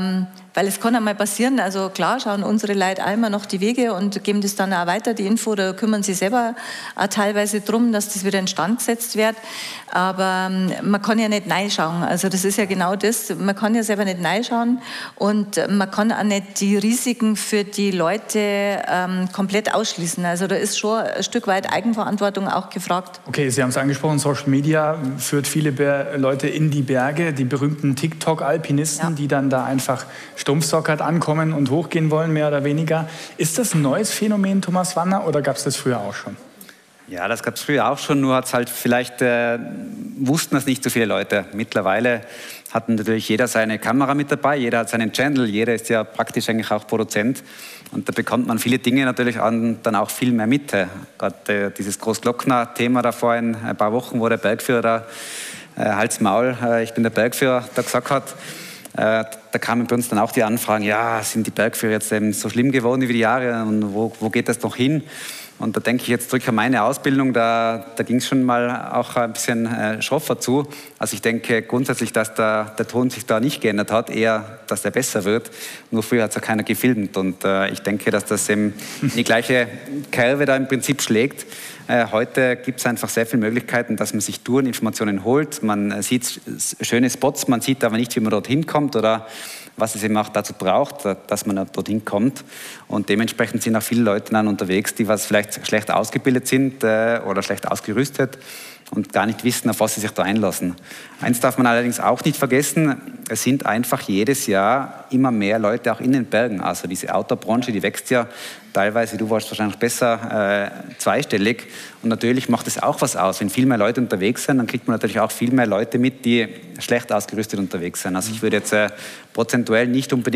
weil es kann einmal passieren, also klar schauen unsere Leute einmal noch die Wege und geben das dann auch weiter, die Info, da kümmern sie selber auch teilweise drum, dass das wieder instand gesetzt wird. Aber ähm, man kann ja nicht reinschauen, also das ist ja genau das, man kann ja selber nicht reinschauen und man kann auch nicht die Risiken für die Leute ähm, komplett ausschließen. Also da ist schon ein Stück weit Eigenverantwortung auch gefragt. Okay, Sie haben es angesprochen, Social Media führt viele Be- Leute in die Berge, die berühmten TikTok-Alpinisten, ja. die dann da einfach stumpfsockert ankommen und hochgehen wollen, mehr oder weniger. Ist das ein neues Phänomen, Thomas Wanner, oder gab es das früher auch schon? Ja, das gab es früher auch schon, nur hat's halt vielleicht äh, wussten das nicht so viele Leute. Mittlerweile hat natürlich jeder seine Kamera mit dabei, jeder hat seinen Channel, jeder ist ja praktisch eigentlich auch Produzent. Und da bekommt man viele Dinge natürlich an, dann auch viel mehr mit. Gerade äh, dieses Großglockner-Thema da vor ein, ein paar Wochen, wo der Bergführer da äh, Hals, Maul, äh, ich bin der Bergführer, da gesagt hat, äh, da kamen bei uns dann auch die Anfragen, ja, sind die Bergführer jetzt eben so schlimm geworden über die Jahre und wo, wo geht das noch hin? Und da denke ich jetzt zurück an meine Ausbildung, da, da ging es schon mal auch ein bisschen äh, schroffer zu. Also ich denke grundsätzlich, dass der, der Ton sich da nicht geändert hat, eher, dass der besser wird. Nur früher hat es ja keiner gefilmt. Und äh, ich denke, dass das eben die gleiche Kerbe da im Prinzip schlägt. Äh, heute gibt es einfach sehr viele Möglichkeiten, dass man sich Toureninformationen holt. Man äh, sieht schöne Spots, man sieht aber nicht, wie man dorthin kommt oder was es eben auch dazu braucht, dass man dorthin kommt. Und dementsprechend sind auch viele Leute dann unterwegs, die was vielleicht schlecht ausgebildet sind äh, oder schlecht ausgerüstet und gar nicht wissen, auf was sie sich da einlassen. Eins darf man allerdings auch nicht vergessen, es sind einfach jedes Jahr immer mehr Leute auch in den Bergen. Also diese Outdoor-Branche, die wächst ja teilweise, du warst wahrscheinlich besser, äh, zweistellig. Und natürlich macht es auch was aus. Wenn viel mehr Leute unterwegs sind, dann kriegt man natürlich auch viel mehr Leute mit, die schlecht ausgerüstet unterwegs sind. Also ich würde jetzt äh, prozentuell nicht unbedingt